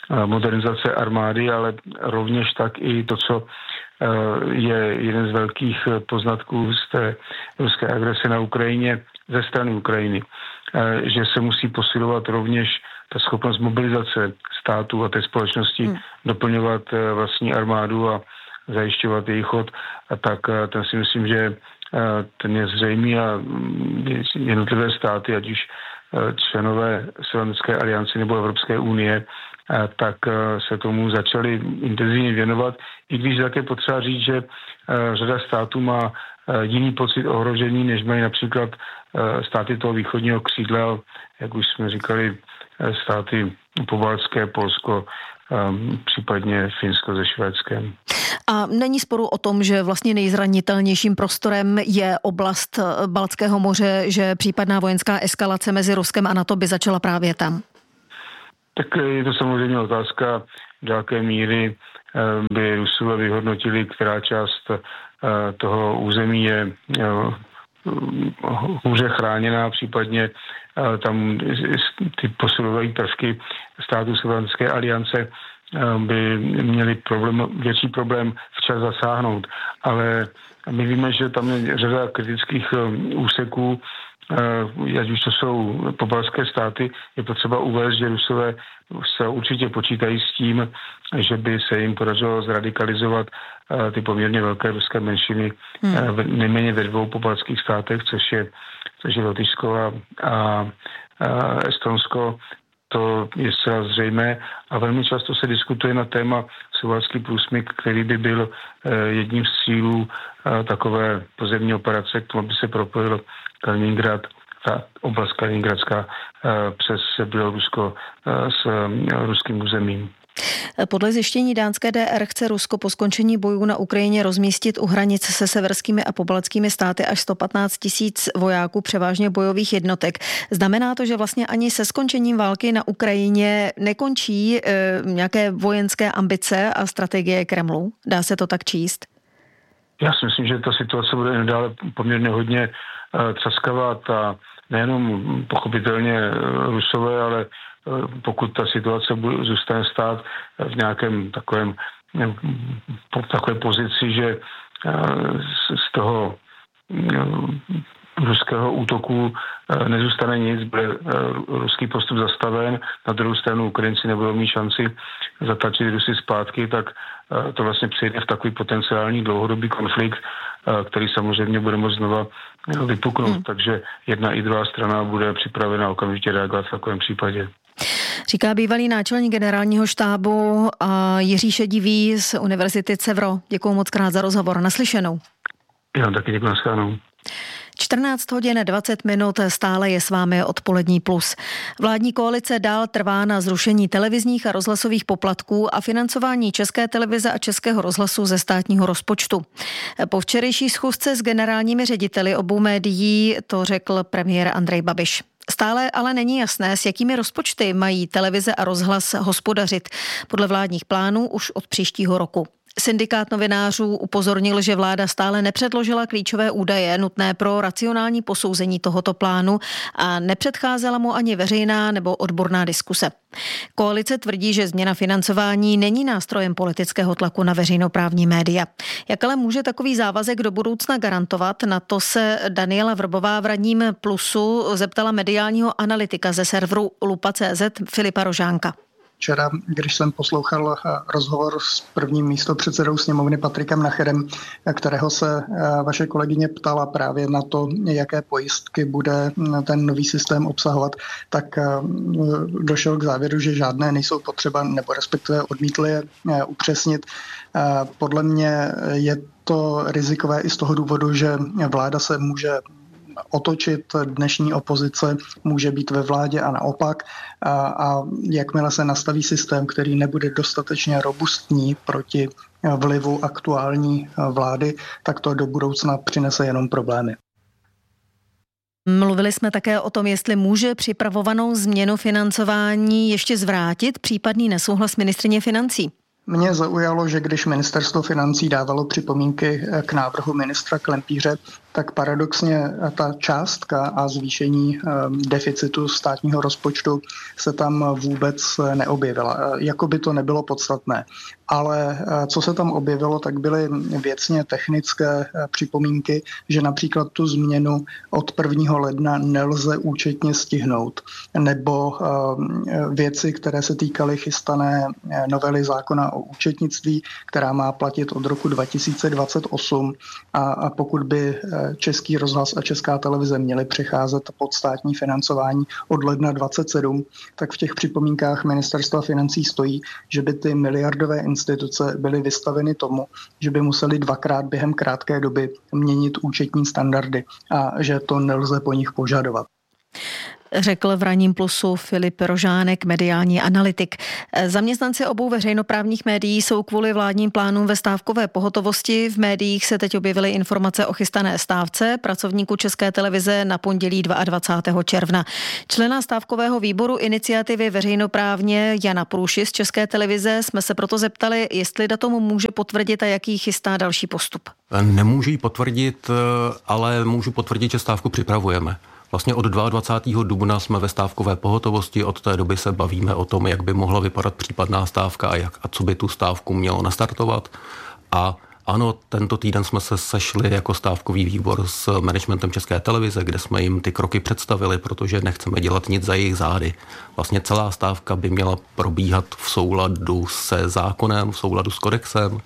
modernizace armády, ale rovněž tak i to, co je jeden z velkých poznatků z té ruské agrese na Ukrajině ze strany Ukrajiny, že se musí posilovat rovněž ta schopnost mobilizace států a té společnosti doplňovat vlastní armádu a zajišťovat její chod, a tak ten si myslím, že ten je zřejmý a jednotlivé státy, ať už členové Severoatlantické aliance nebo Evropské unie, tak se tomu začali intenzivně věnovat, i když také potřeba říct, že řada států má jiný pocit ohrožení, než mají například státy toho východního křídla, jak už jsme říkali, státy pobaltské, Polsko, případně Finsko se Švédskem. A není sporu o tom, že vlastně nejzranitelnějším prostorem je oblast Baltského moře, že případná vojenská eskalace mezi Ruskem a NATO by začala právě tam? Tak je to samozřejmě otázka, do jaké míry by Rusové vyhodnotili, která část toho území je hůře chráněná, případně tam ty posilovací prvky států Severoatlantické aliance by měli větší problém včas zasáhnout. Ale my víme, že tam je řada kritických úseků, ať už to jsou pobaltské státy, je potřeba uvést, že Rusové se určitě počítají s tím, že by se jim podařilo zradikalizovat ty poměrně velké ruské menšiny nejméně ve 2 pobaltských státech, což je Lotyšsko a Estonsko. To je zcela zřejmé a velmi často se diskutuje na téma Suwalský průsmyk, který by byl jedním z cílů takové pozemní operace, k tomu by se propojil Kaliningrad, ta oblast Kaliningradská přes Bělorusko s ruským územím. Podle zjištění dánské DR chce Rusko po skončení bojů na Ukrajině rozmístit u hranic se severskými a pobaltskými státy až 115 000 vojáků, převážně bojových jednotek. Znamená to, že vlastně ani se skončením války na Ukrajině nekončí nějaké vojenské ambice a strategie Kremlu? Dá se to tak číst? Já si myslím, že ta situace bude nadále poměrně hodně třaskavá a nejenom pochopitelně Rusové, ale pokud ta situace zůstane stát v nějakém takové pozici, že z toho ruského útoku nezůstane nic, bude ruský postup zastaven, na druhou stranu Ukrajinci nebudou mít šanci zatlačit Rusy zpátky, tak to vlastně přejde v takový potenciální dlouhodobý konflikt, který samozřejmě bude moct znova vypuknout. Takže jedna i druhá strana bude připravena okamžitě reagovat v takovém případě. Říká bývalý náčelník generálního štábu Jiří Šedivý z Univerzity Cevro. Děkuju moc krát za rozhovor. Naslyšenou. Já taky děkuji, naschledanou. 14 hodin 20 minut, stále je s vámi Odpolední plus. Vládní koalice dál trvá na zrušení televizních a rozhlasových poplatků a financování České televize a Českého rozhlasu ze státního rozpočtu. Po včerejší schůzce s generálními řediteli obou médií to řekl premiér Andrej Babiš. Stále ale není jasné, s jakými rozpočty mají televize a rozhlas hospodařit. Podle vládních plánů už od příštího roku. Syndikát novinářů upozornil, že vláda stále nepředložila klíčové údaje nutné pro racionální posouzení tohoto plánu a nepředcházela mu ani veřejná nebo odborná diskuse. Koalice tvrdí, že změna financování není nástrojem politického tlaku na veřejnoprávní média. Jak ale může takový závazek do budoucna garantovat? Na to se Daniela Vrbová v Radním Plusu zeptala mediálního analytika ze serveru Lupa.cz Filipa Rožánka. Včera, když jsem poslouchal rozhovor s prvním místopředsedou sněmovny Patrikem Nacherem, kterého se vaše kolegyně ptala právě na to, jaké pojistky bude ten nový systém obsahovat, tak došel k závěru, že žádné nejsou potřeba, nebo respektive odmítl je upřesnit. Podle mě je to rizikové i z toho důvodu, že vláda se může otočit, dnešní opozice může být ve vládě a naopak. A jakmile se nastaví systém, který nebude dostatečně robustní proti vlivu aktuální vlády, tak to do budoucna přinese jenom problémy. Mluvili jsme také o tom, jestli může připravovanou změnu financování ještě zvrátit případný nesouhlas ministryně financí. Mě zaujalo, že když ministerstvo financí dávalo připomínky k návrhu ministra Klempíře, tak paradoxně ta částka a zvýšení deficitu státního rozpočtu se tam vůbec neobjevila. Jako by to nebylo podstatné. Ale co se tam objevilo, tak byly věcně technické připomínky, že například tu změnu od 1. ledna nelze účetně stihnout, nebo věci, které se týkaly chystané novely zákona o účetnictví, která má platit od roku 2028 a pokud by Český rozhlas a Česká televize měly přecházet pod státní financování od ledna 27, tak v těch připomínkách ministerstva financí stojí, že by ty miliardové instituce byly vystaveny tomu, že by museli 2krát během krátké doby měnit účetní standardy a že to nelze po nich požadovat. Řekl v Ranním plusu Filip Rožánek, mediální analytik. Zaměstnanci obou veřejnoprávních médií jsou kvůli vládním plánům ve stávkové pohotovosti. V médiích se teď objevily informace o chystané stávce pracovníků České televize na pondělí 22. června. Člena stávkového výboru iniciativy veřejnoprávně Jana Průši z České televize jsme se proto zeptali, jestli datum může potvrdit a jaký chystá další postup. Nemůžu ji potvrdit, ale můžu potvrdit, že stávku připravujeme. Vlastně od 22. dubna jsme ve stávkové pohotovosti, od té doby se bavíme o tom, jak by mohla vypadat případná stávka a co by tu stávku mělo nastartovat. A ano, tento týden jsme se sešli jako stávkový výbor s managementem České televize, kde jsme jim ty kroky představili, protože nechceme dělat nic za jejich zády. Vlastně celá stávka by měla probíhat v souladu se zákonem, v souladu s kodexem,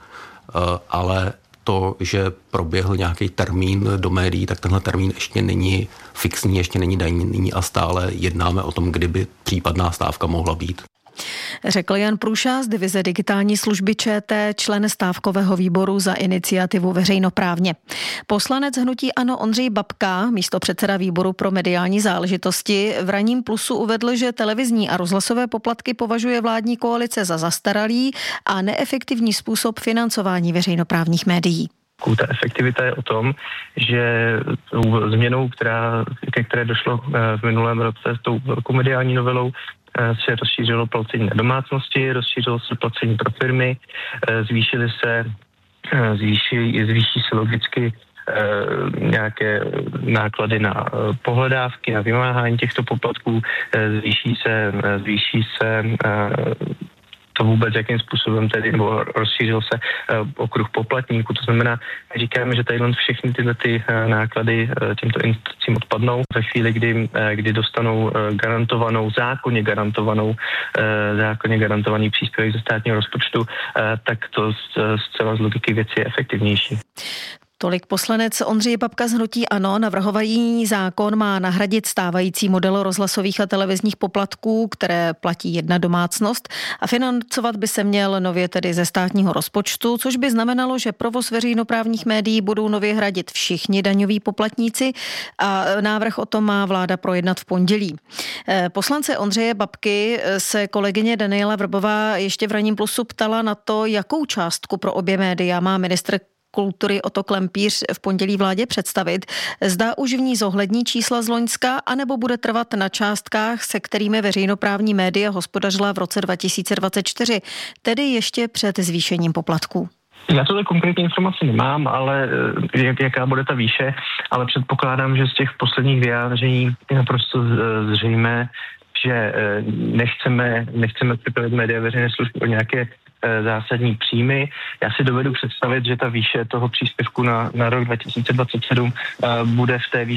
ale to, že proběhl nějaký termín do médií, tak tenhle termín ještě není fixní, ještě není daný a stále jednáme o tom, kdyby případná stávka mohla být. Řekl Jan Průša z divize digitální služby ČT, člen stávkového výboru za iniciativu veřejnoprávně. Poslanec hnutí ANO Ondřej Babka, místopředseda výboru pro mediální záležitosti, v Ranním plusu uvedl, že televizní a rozhlasové poplatky považuje vládní koalice za zastaralý a neefektivní způsob financování veřejnoprávních médií. Ta efektivita je o tom, že změnou, ke které došlo v minulém roce s tou velkou mediální novelou, se rozšířilo placení na domácnosti, rozšířilo se placení pro firmy, zvýší se logicky nějaké náklady na pohledávky, na vymáhání těchto poplatků, zvýší se to vůbec, jakým způsobem tedy, nebo rozšířil se okruh poplatníků. To znamená, říkáme, že tady všechny tyhle ty náklady těmto institucím odpadnou. Ve chvíli, kdy dostanou zákonně garantovaný příspěvek ze státního rozpočtu, tak to zcela z logiky věci je efektivnější. Tolik poslanec Ondřej Babka z hnutí ANO. Navrhovaný zákon má nahradit stávající model rozhlasových a televizních poplatků, které platí jedna domácnost, a financovat by se měl nově tedy ze státního rozpočtu, což by znamenalo, že provoz veřejnoprávních médií budou nově hradit všichni daňoví poplatníci a návrh o tom má vláda projednat v pondělí. Poslance Ondřeje Babky se kolegyně Daniela Vrbová ještě v Ranním plusu ptala na to, jakou částku pro obě média má ministr kultury Otto Klempíř v pondělí vládě představit. Zda už v ní zohlední čísla z loňska, anebo bude trvat na částkách, se kterými veřejnoprávní média hospodařila v roce 2024, tedy ještě před zvýšením poplatků. Já tuhle konkrétní informaci nemám, ale jaká bude ta výše, ale předpokládám, že z těch posledních vyjádření je naprosto zřejmé, že nechceme připravit média veřejné služby o nějaké zásadní příjmy. Já si dovedu představit, že ta výše toho příspěvku na rok 2027 bude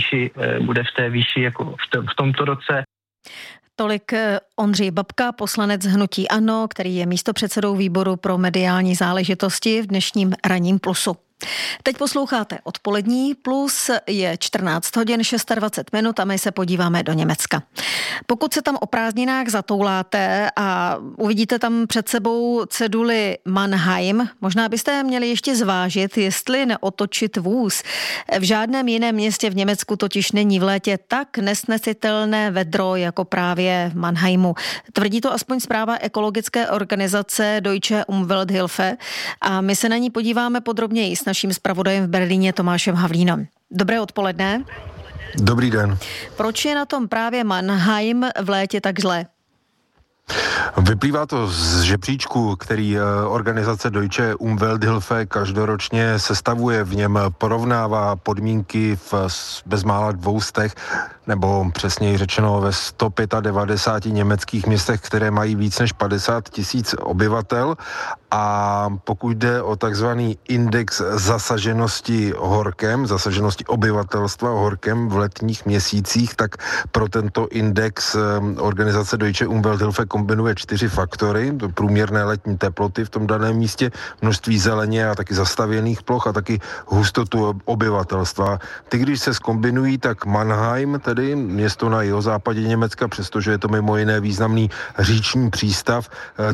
v té výši jako v tomto roce. Tolik Ondřej Babka, poslanec hnutí ANO, který je místopředsedou výboru pro mediální záležitosti v dnešním Ranním plusu. Teď posloucháte Odpolední plus, je 14 hodin 26 minut a my se podíváme do Německa. Pokud se tam o prázdninách zatouláte a uvidíte tam před sebou ceduli Mannheim, možná byste měli ještě zvážit, jestli neotočit vůz. V žádném jiném městě v Německu totiž není v létě tak nesnesitelné vedro jako právě v Mannheimu. Tvrdí to aspoň zpráva ekologické organizace Deutsche Umwelthilfe a my se na ní podíváme podrobněji s naším zpravodajem v Berlíně Tomášem Havlínem. Dobré odpoledne. Dobrý den. Proč je na tom právě Mannheim v létě tak zlé? Vyplývá to z žebříčku, který organizace Deutsche Umwelthilfe každoročně sestavuje. V něm porovnává podmínky v bezmála 200, nebo přesněji řečeno ve 195 německých městech, které mají víc než 50 000 obyvatel. A pokud jde o takzvaný index zasaženosti horkem, zasaženosti obyvatelstva horkem v letních měsících, tak pro tento index organizace Deutsche Umwelthilfe kombinuje 4 faktory: průměrné letní teploty v tom daném místě, množství zeleně a taky zastavěných ploch a taky hustotu obyvatelstva. Ty, když se zkombinují, tak Mannheim, tedy město na jihozápadě Německa, přestože je to mimo jiné významný říční přístav,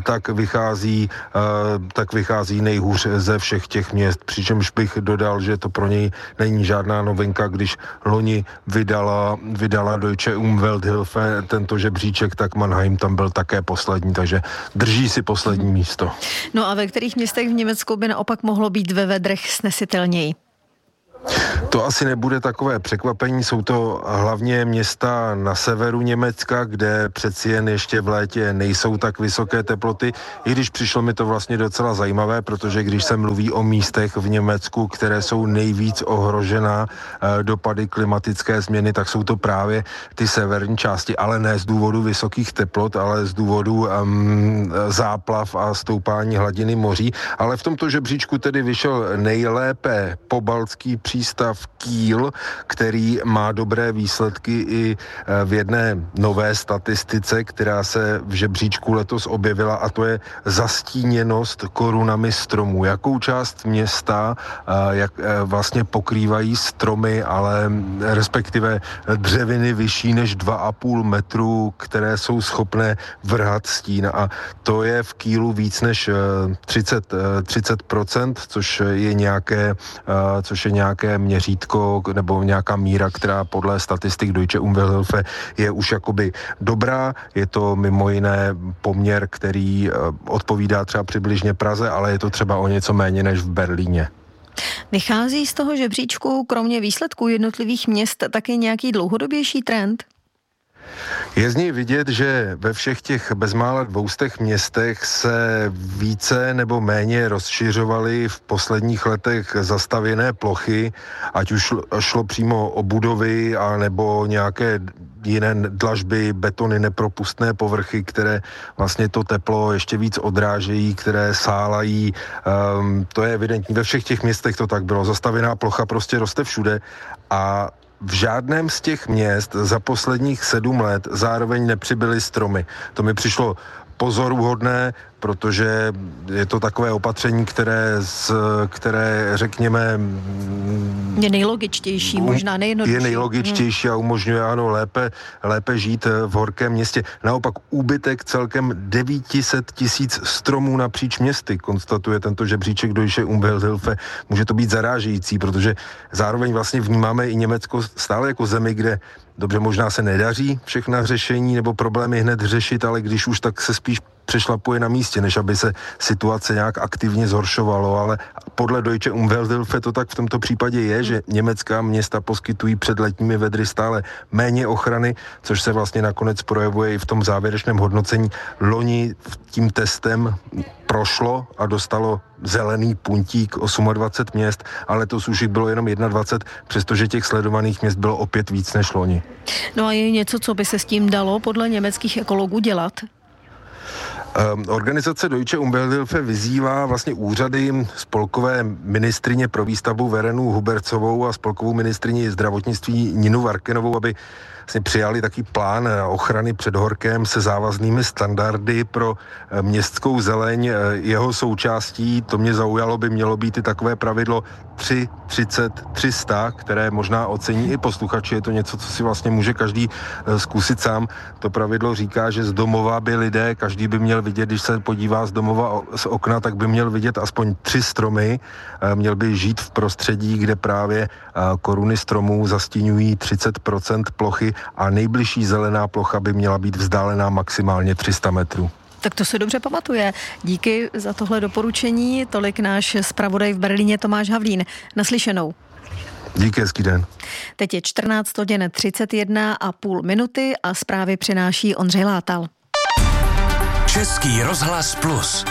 tak vychází nejhůř ze všech těch měst. Přičemž bych dodal, že to pro něj není žádná novinka, když loni vydala Deutsche Umwelthilfe tento žebříček, tak Mannheim tam byl také poslední, takže drží si poslední místo. No a ve kterých městech v Německu by naopak mohlo být ve vedrech snesitelněji? To asi nebude takové překvapení, jsou to hlavně města na severu Německa, kde přeci jen ještě v létě nejsou tak vysoké teploty, i když přišlo mi to vlastně docela zajímavé, protože když se mluví o místech v Německu, které jsou nejvíc ohrožená dopady klimatické změny, tak jsou to právě ty severní části, ale ne z důvodu vysokých teplot, ale z důvodu záplav a stoupání hladiny moří. Ale v tomto žebříčku tedy vyšel nejlépe pobaltský přístav Kiel, který má dobré výsledky i v jedné nové statistice, která se v žebříčku letos objevila, a to je zastíněnost korunami stromů. Jakou část města jak vlastně pokrývají stromy, ale respektive dřeviny vyšší než 2,5 metru, které jsou schopné vrhat stín, a to je v Kielu víc než 30%, což je nějaké měřítko nebo nějaká míra, která podle statistik Deutsche Umwelthilfe je už jakoby dobrá. Je to mimo jiné poměr, který odpovídá třeba přibližně Praze, ale je to třeba o něco méně než v Berlíně. Vychází z toho žebříčku kromě výsledků jednotlivých měst taky nějaký dlouhodobější trend? Je z něj vidět, že ve všech těch bezmála 200 městech se více nebo méně rozšiřovaly v posledních letech zastavěné plochy, ať už šlo přímo o budovy a nebo nějaké jiné dlažby, betony, nepropustné povrchy, které vlastně to teplo ještě víc odrážejí, které sálají. To je evidentní. Ve všech těch městech to tak bylo. Zastavěná plocha prostě roste všude a v žádném z těch měst za posledních 7 let zároveň nepřibyly stromy. To mi přišlo pozoruhodné, protože je to takové opatření, které řekněme... Je nejlogičtější, možná nejjednodušší. Je nejlogičtější a umožňuje, ano, lépe žít v horkém městě. Naopak úbytek celkem 900 000 stromů napříč městy, konstatuje tento žebříček Deutsche Umwelthilfe. Může to být zarážející, protože zároveň vlastně vnímáme i Německo stále jako zemi, kde dobře, možná se nedaří všechna řešení nebo problémy hned řešit, ale když už, tak se spíš přešlapuje na místě, než aby se situace nějak aktivně zhoršovalo, ale podle Deutsche Umwelthilfe to tak v tomto případě je, že německá města poskytují před letními vedry stále méně ochrany, což se vlastně nakonec projevuje i v tom závěrečném hodnocení. Loni tím testem prošlo a dostalo zelený puntík 28 měst, ale letos už jich bylo jenom 21, přestože těch sledovaných měst bylo opět víc než loni. No a je něco, co by se s tím dalo podle německých ekologů dělat? Organizace Deutsche Umwelthilfe vyzývá vlastně úřady, spolkové ministryně pro výstavbu Verenu Hubercovou a spolkovou ministryni zdravotnictví Ninu Varkenovou, aby vlastně přijali taký plán ochrany před horkem se závaznými standardy pro městskou zeleň. Jeho součástí, to mě zaujalo, by mělo být i takové pravidlo 3-30-300, které možná ocení i posluchači. Je to něco, co si vlastně může každý zkusit sám. To pravidlo říká, že z domova by lidé, každý by měl vidět, když se podívá z domova z okna, tak by měl vidět aspoň 3 stromy. Měl by žít v prostředí, kde právě koruny stromů zastíňují 30% plochy a nejbližší zelená plocha by měla být vzdálená maximálně 300 metrů. Tak to se dobře pamatuje. Díky za tohle doporučení. Tolik náš zpravodaj v Berlíně Tomáš Havlín. Naslyšenou. Díky, hezký den. Teď je 14:31 a půl minuty a zprávy přináší Ondřej Látal. Český rozhlas Plus.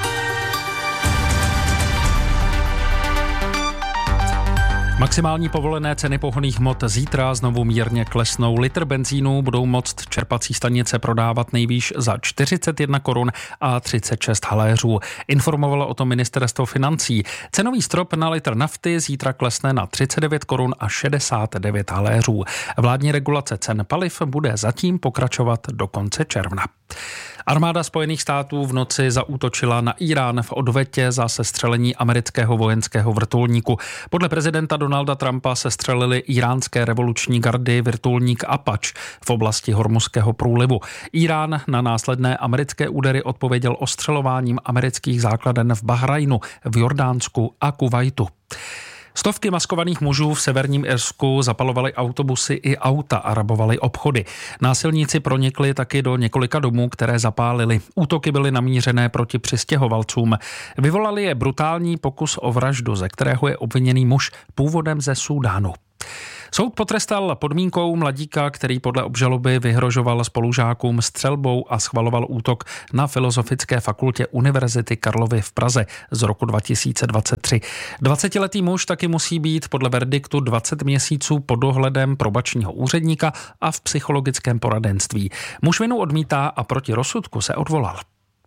Maximální povolené ceny pohonných hmot zítra znovu mírně klesnou. Litr benzínu budou moct čerpací stanice prodávat nejvýš za 41 korun a 36 haléřů. Informovalo o tom ministerstvo financí. Cenový strop na litr nafty zítra klesne na 39 korun a 69 haléřů. Vládní regulace cen paliv bude zatím pokračovat do konce června. Armáda Spojených států v noci zaútočila na Irán v odvetě za sestřelení amerického vojenského vrtulníku. Podle prezidenta Donalda Trumpa sestřelili iránské revoluční gardy vrtulník Apache v oblasti Hormuzského průlivu. Irán na následné americké údery odpověděl ostřelováním amerických základen v Bahrajnu, v Jordánsku a Kuvajtu. Stovky maskovaných mužů v severním Irsku zapalovali autobusy i auta a rabovali obchody. Násilníci pronikli taky do několika domů, které zapálili. Útoky byly namířené proti přistěhovalcům. Vyvolali je brutální pokus o vraždu, ze kterého je obviněný muž původem ze Súdánu. Soud potrestal podmínkou mladíka, který podle obžaloby vyhrožoval spolužákům střelbou a schvaloval útok na Filozofické fakultě Univerzity Karlovy v Praze z roku 2023. 20letý muž taky musí být podle verdiktu 20 měsíců pod dohledem probačního úředníka a v psychologickém poradenství. Muž vinu odmítá a proti rozsudku se odvolal.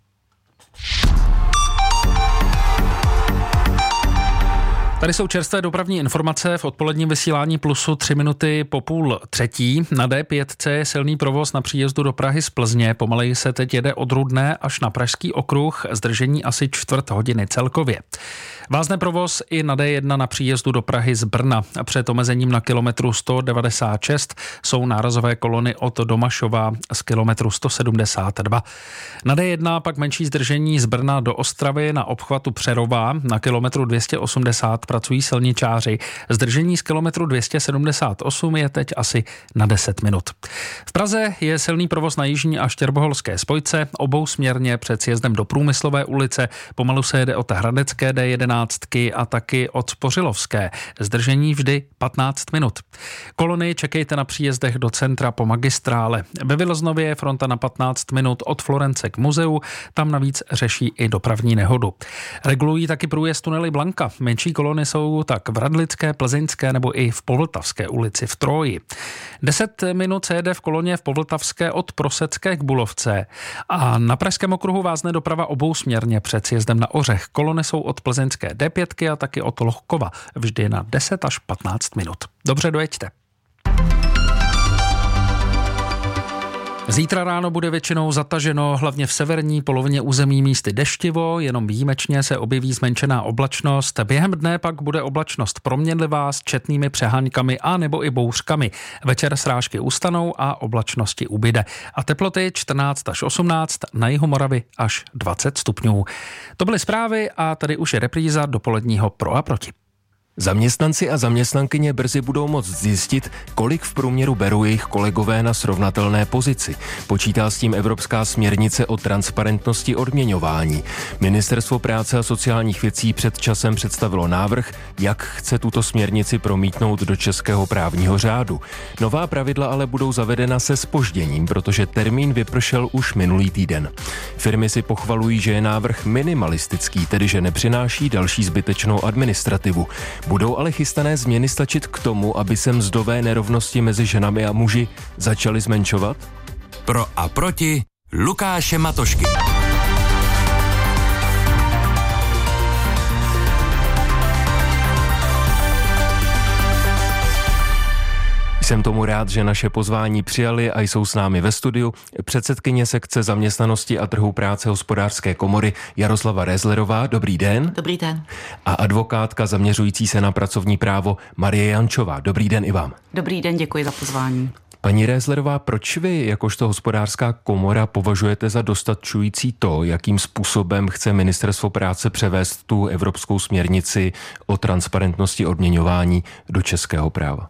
Tady jsou čerstvé dopravní informace v odpoledním vysílání Plusu 3 minuty po 2:30. Na D5 je silný provoz na příjezdu do Prahy z Plzně. Pomaleji se teď jede od Rudné až na Pražský okruh, zdržení asi 1/4 hodiny celkově. Vázne provoz i na D1 na příjezdu do Prahy z Brna. Před omezením na kilometru 196 jsou nárazové kolony od Domašova z kilometru 172. Na D1 pak menší zdržení z Brna do Ostravy na obchvatu Přerova. Na kilometru 280 pracují silničáři. Zdržení z kilometru 278 je teď asi na 10 minut. V Praze je silný provoz na jižní a štěrboholské spojce, obousměrně před sjezdem do Průmyslové ulice. Pomalu se jede od Hradecké D11 a taky od Spořilovské. Zdržení vždy 15 minut. Kolony čekejte na příjezdech do centra po magistrále. Ve Viloznově je fronta na 15 minut od Florence k muzeu, tam navíc řeší i dopravní nehodu. Regulují taky průjezd tunely Blanka. Menší kolony jsou tak v Radlické, Plzeňské nebo i v Povltavské ulici v Troji. 10 minut se jede v koloně v Povltavské od Prosecké k Bulovce a na Pražském okruhu vázne doprava obousměrně před sjezdem na Ořech. Kolony jsou od Plzeňské D5 a taky od Lohkova vždy na 10 až 15 minut. Dobře, dojeďte. Zítra ráno bude většinou zataženo, hlavně v severní polovině území místy deštivo, jenom výjimečně se objeví zmenšená oblačnost. Během dne pak bude oblačnost proměnlivá s četnými přeháňkami a nebo i bouřkami. Večer srážky ustanou a oblačnosti ubyde. A teploty 14 až 18, na jihu Moravy až 20 stupňů. To byly zprávy a tady už je repríza dopoledního Pro a proti. Zaměstnanci a zaměstnankyně brzy budou moct zjistit, kolik v průměru berou jejich kolegové na srovnatelné pozici. Počítá s tím Evropská směrnice o transparentnosti odměňování. Ministerstvo práce a sociálních věcí před časem představilo návrh, jak chce tuto směrnici promítnout do českého právního řádu. Nová pravidla ale budou zavedena se zpožděním, protože termín vypršel už minulý týden. Firmy si pochvalují, že je návrh minimalistický, tedy že nepřináší další zbytečnou administrativu. Budou ale chystané změny stačit k tomu, aby se mzdové nerovnosti mezi ženami a muži začaly zmenšovat? Pro a proti Lukáše Matošky. Jsem tomu rád, že naše pozvání přijali a jsou s námi ve studiu předsedkyně sekce zaměstnanosti a trhu práce Hospodářské komory Jaroslava Rézlerová. Dobrý den. Dobrý den. A advokátka zaměřující se na pracovní právo Marie Jančová. Dobrý den i vám. Dobrý den, děkuji za pozvání. Paní Rézlerová, proč vy, jakožto Hospodářská komora, považujete za dostačující to, jakým způsobem chce Ministerstvo práce převést tu evropskou směrnici o transparentnosti odměňování do českého práva?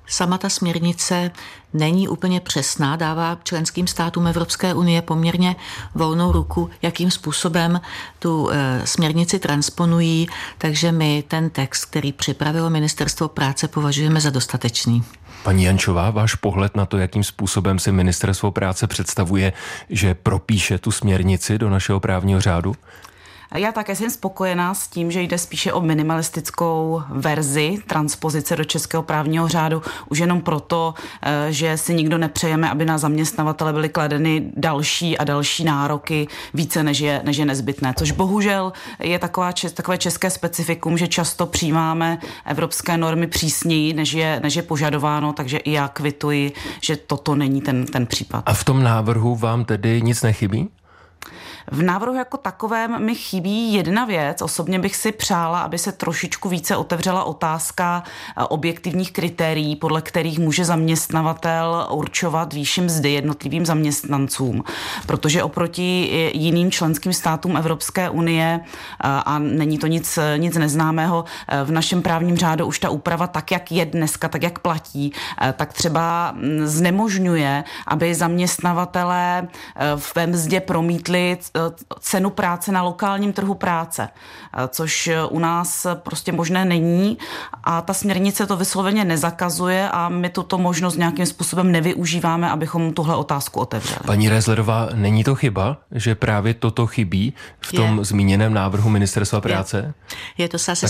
Sama ta směrnice není úplně přesná, dává členským státům Evropské unie poměrně volnou ruku, jakým způsobem tu směrnici transponují, takže my ten text, který připravilo Ministerstvo práce, považujeme za dostatečný. Paní Jančová, váš pohled na to, jakým způsobem si Ministerstvo práce představuje, že propíše tu směrnici do našeho právního řádu? Já také jsem spokojená s tím, že jde spíše o minimalistickou verzi transpozice do českého právního řádu, už jenom proto, že si nikdo nepřejeme, aby na zaměstnavatele byly kladeny další a další nároky více, než je nezbytné. Což bohužel je takové české specifikum, že často přijímáme evropské normy přísněji, než je požadováno, takže i já kvituji, že toto není ten případ. A v tom návrhu vám tedy nic nechybí? V návrhu jako takovém mi chybí jedna věc. Osobně bych si přála, aby se trošičku více otevřela otázka objektivních kritérií, podle kterých může zaměstnavatel určovat výši mzdy jednotlivým zaměstnancům. Protože oproti jiným členským státům Evropské unie, a není to nic neznámého, v našem právním řádu už ta úprava tak, jak je dneska, tak, jak platí, tak třeba znemožňuje, aby zaměstnavatelé ve mzdě promítli cenu práce na lokálním trhu práce, což u nás prostě možné není a ta směrnice to vysloveně nezakazuje a my tuto možnost nějakým způsobem nevyužíváme, abychom tuhle otázku otevřeli. Paní Rézlerová, není to chyba, že právě toto chybí v tom zmíněném návrhu Ministerstva práce? Je to zase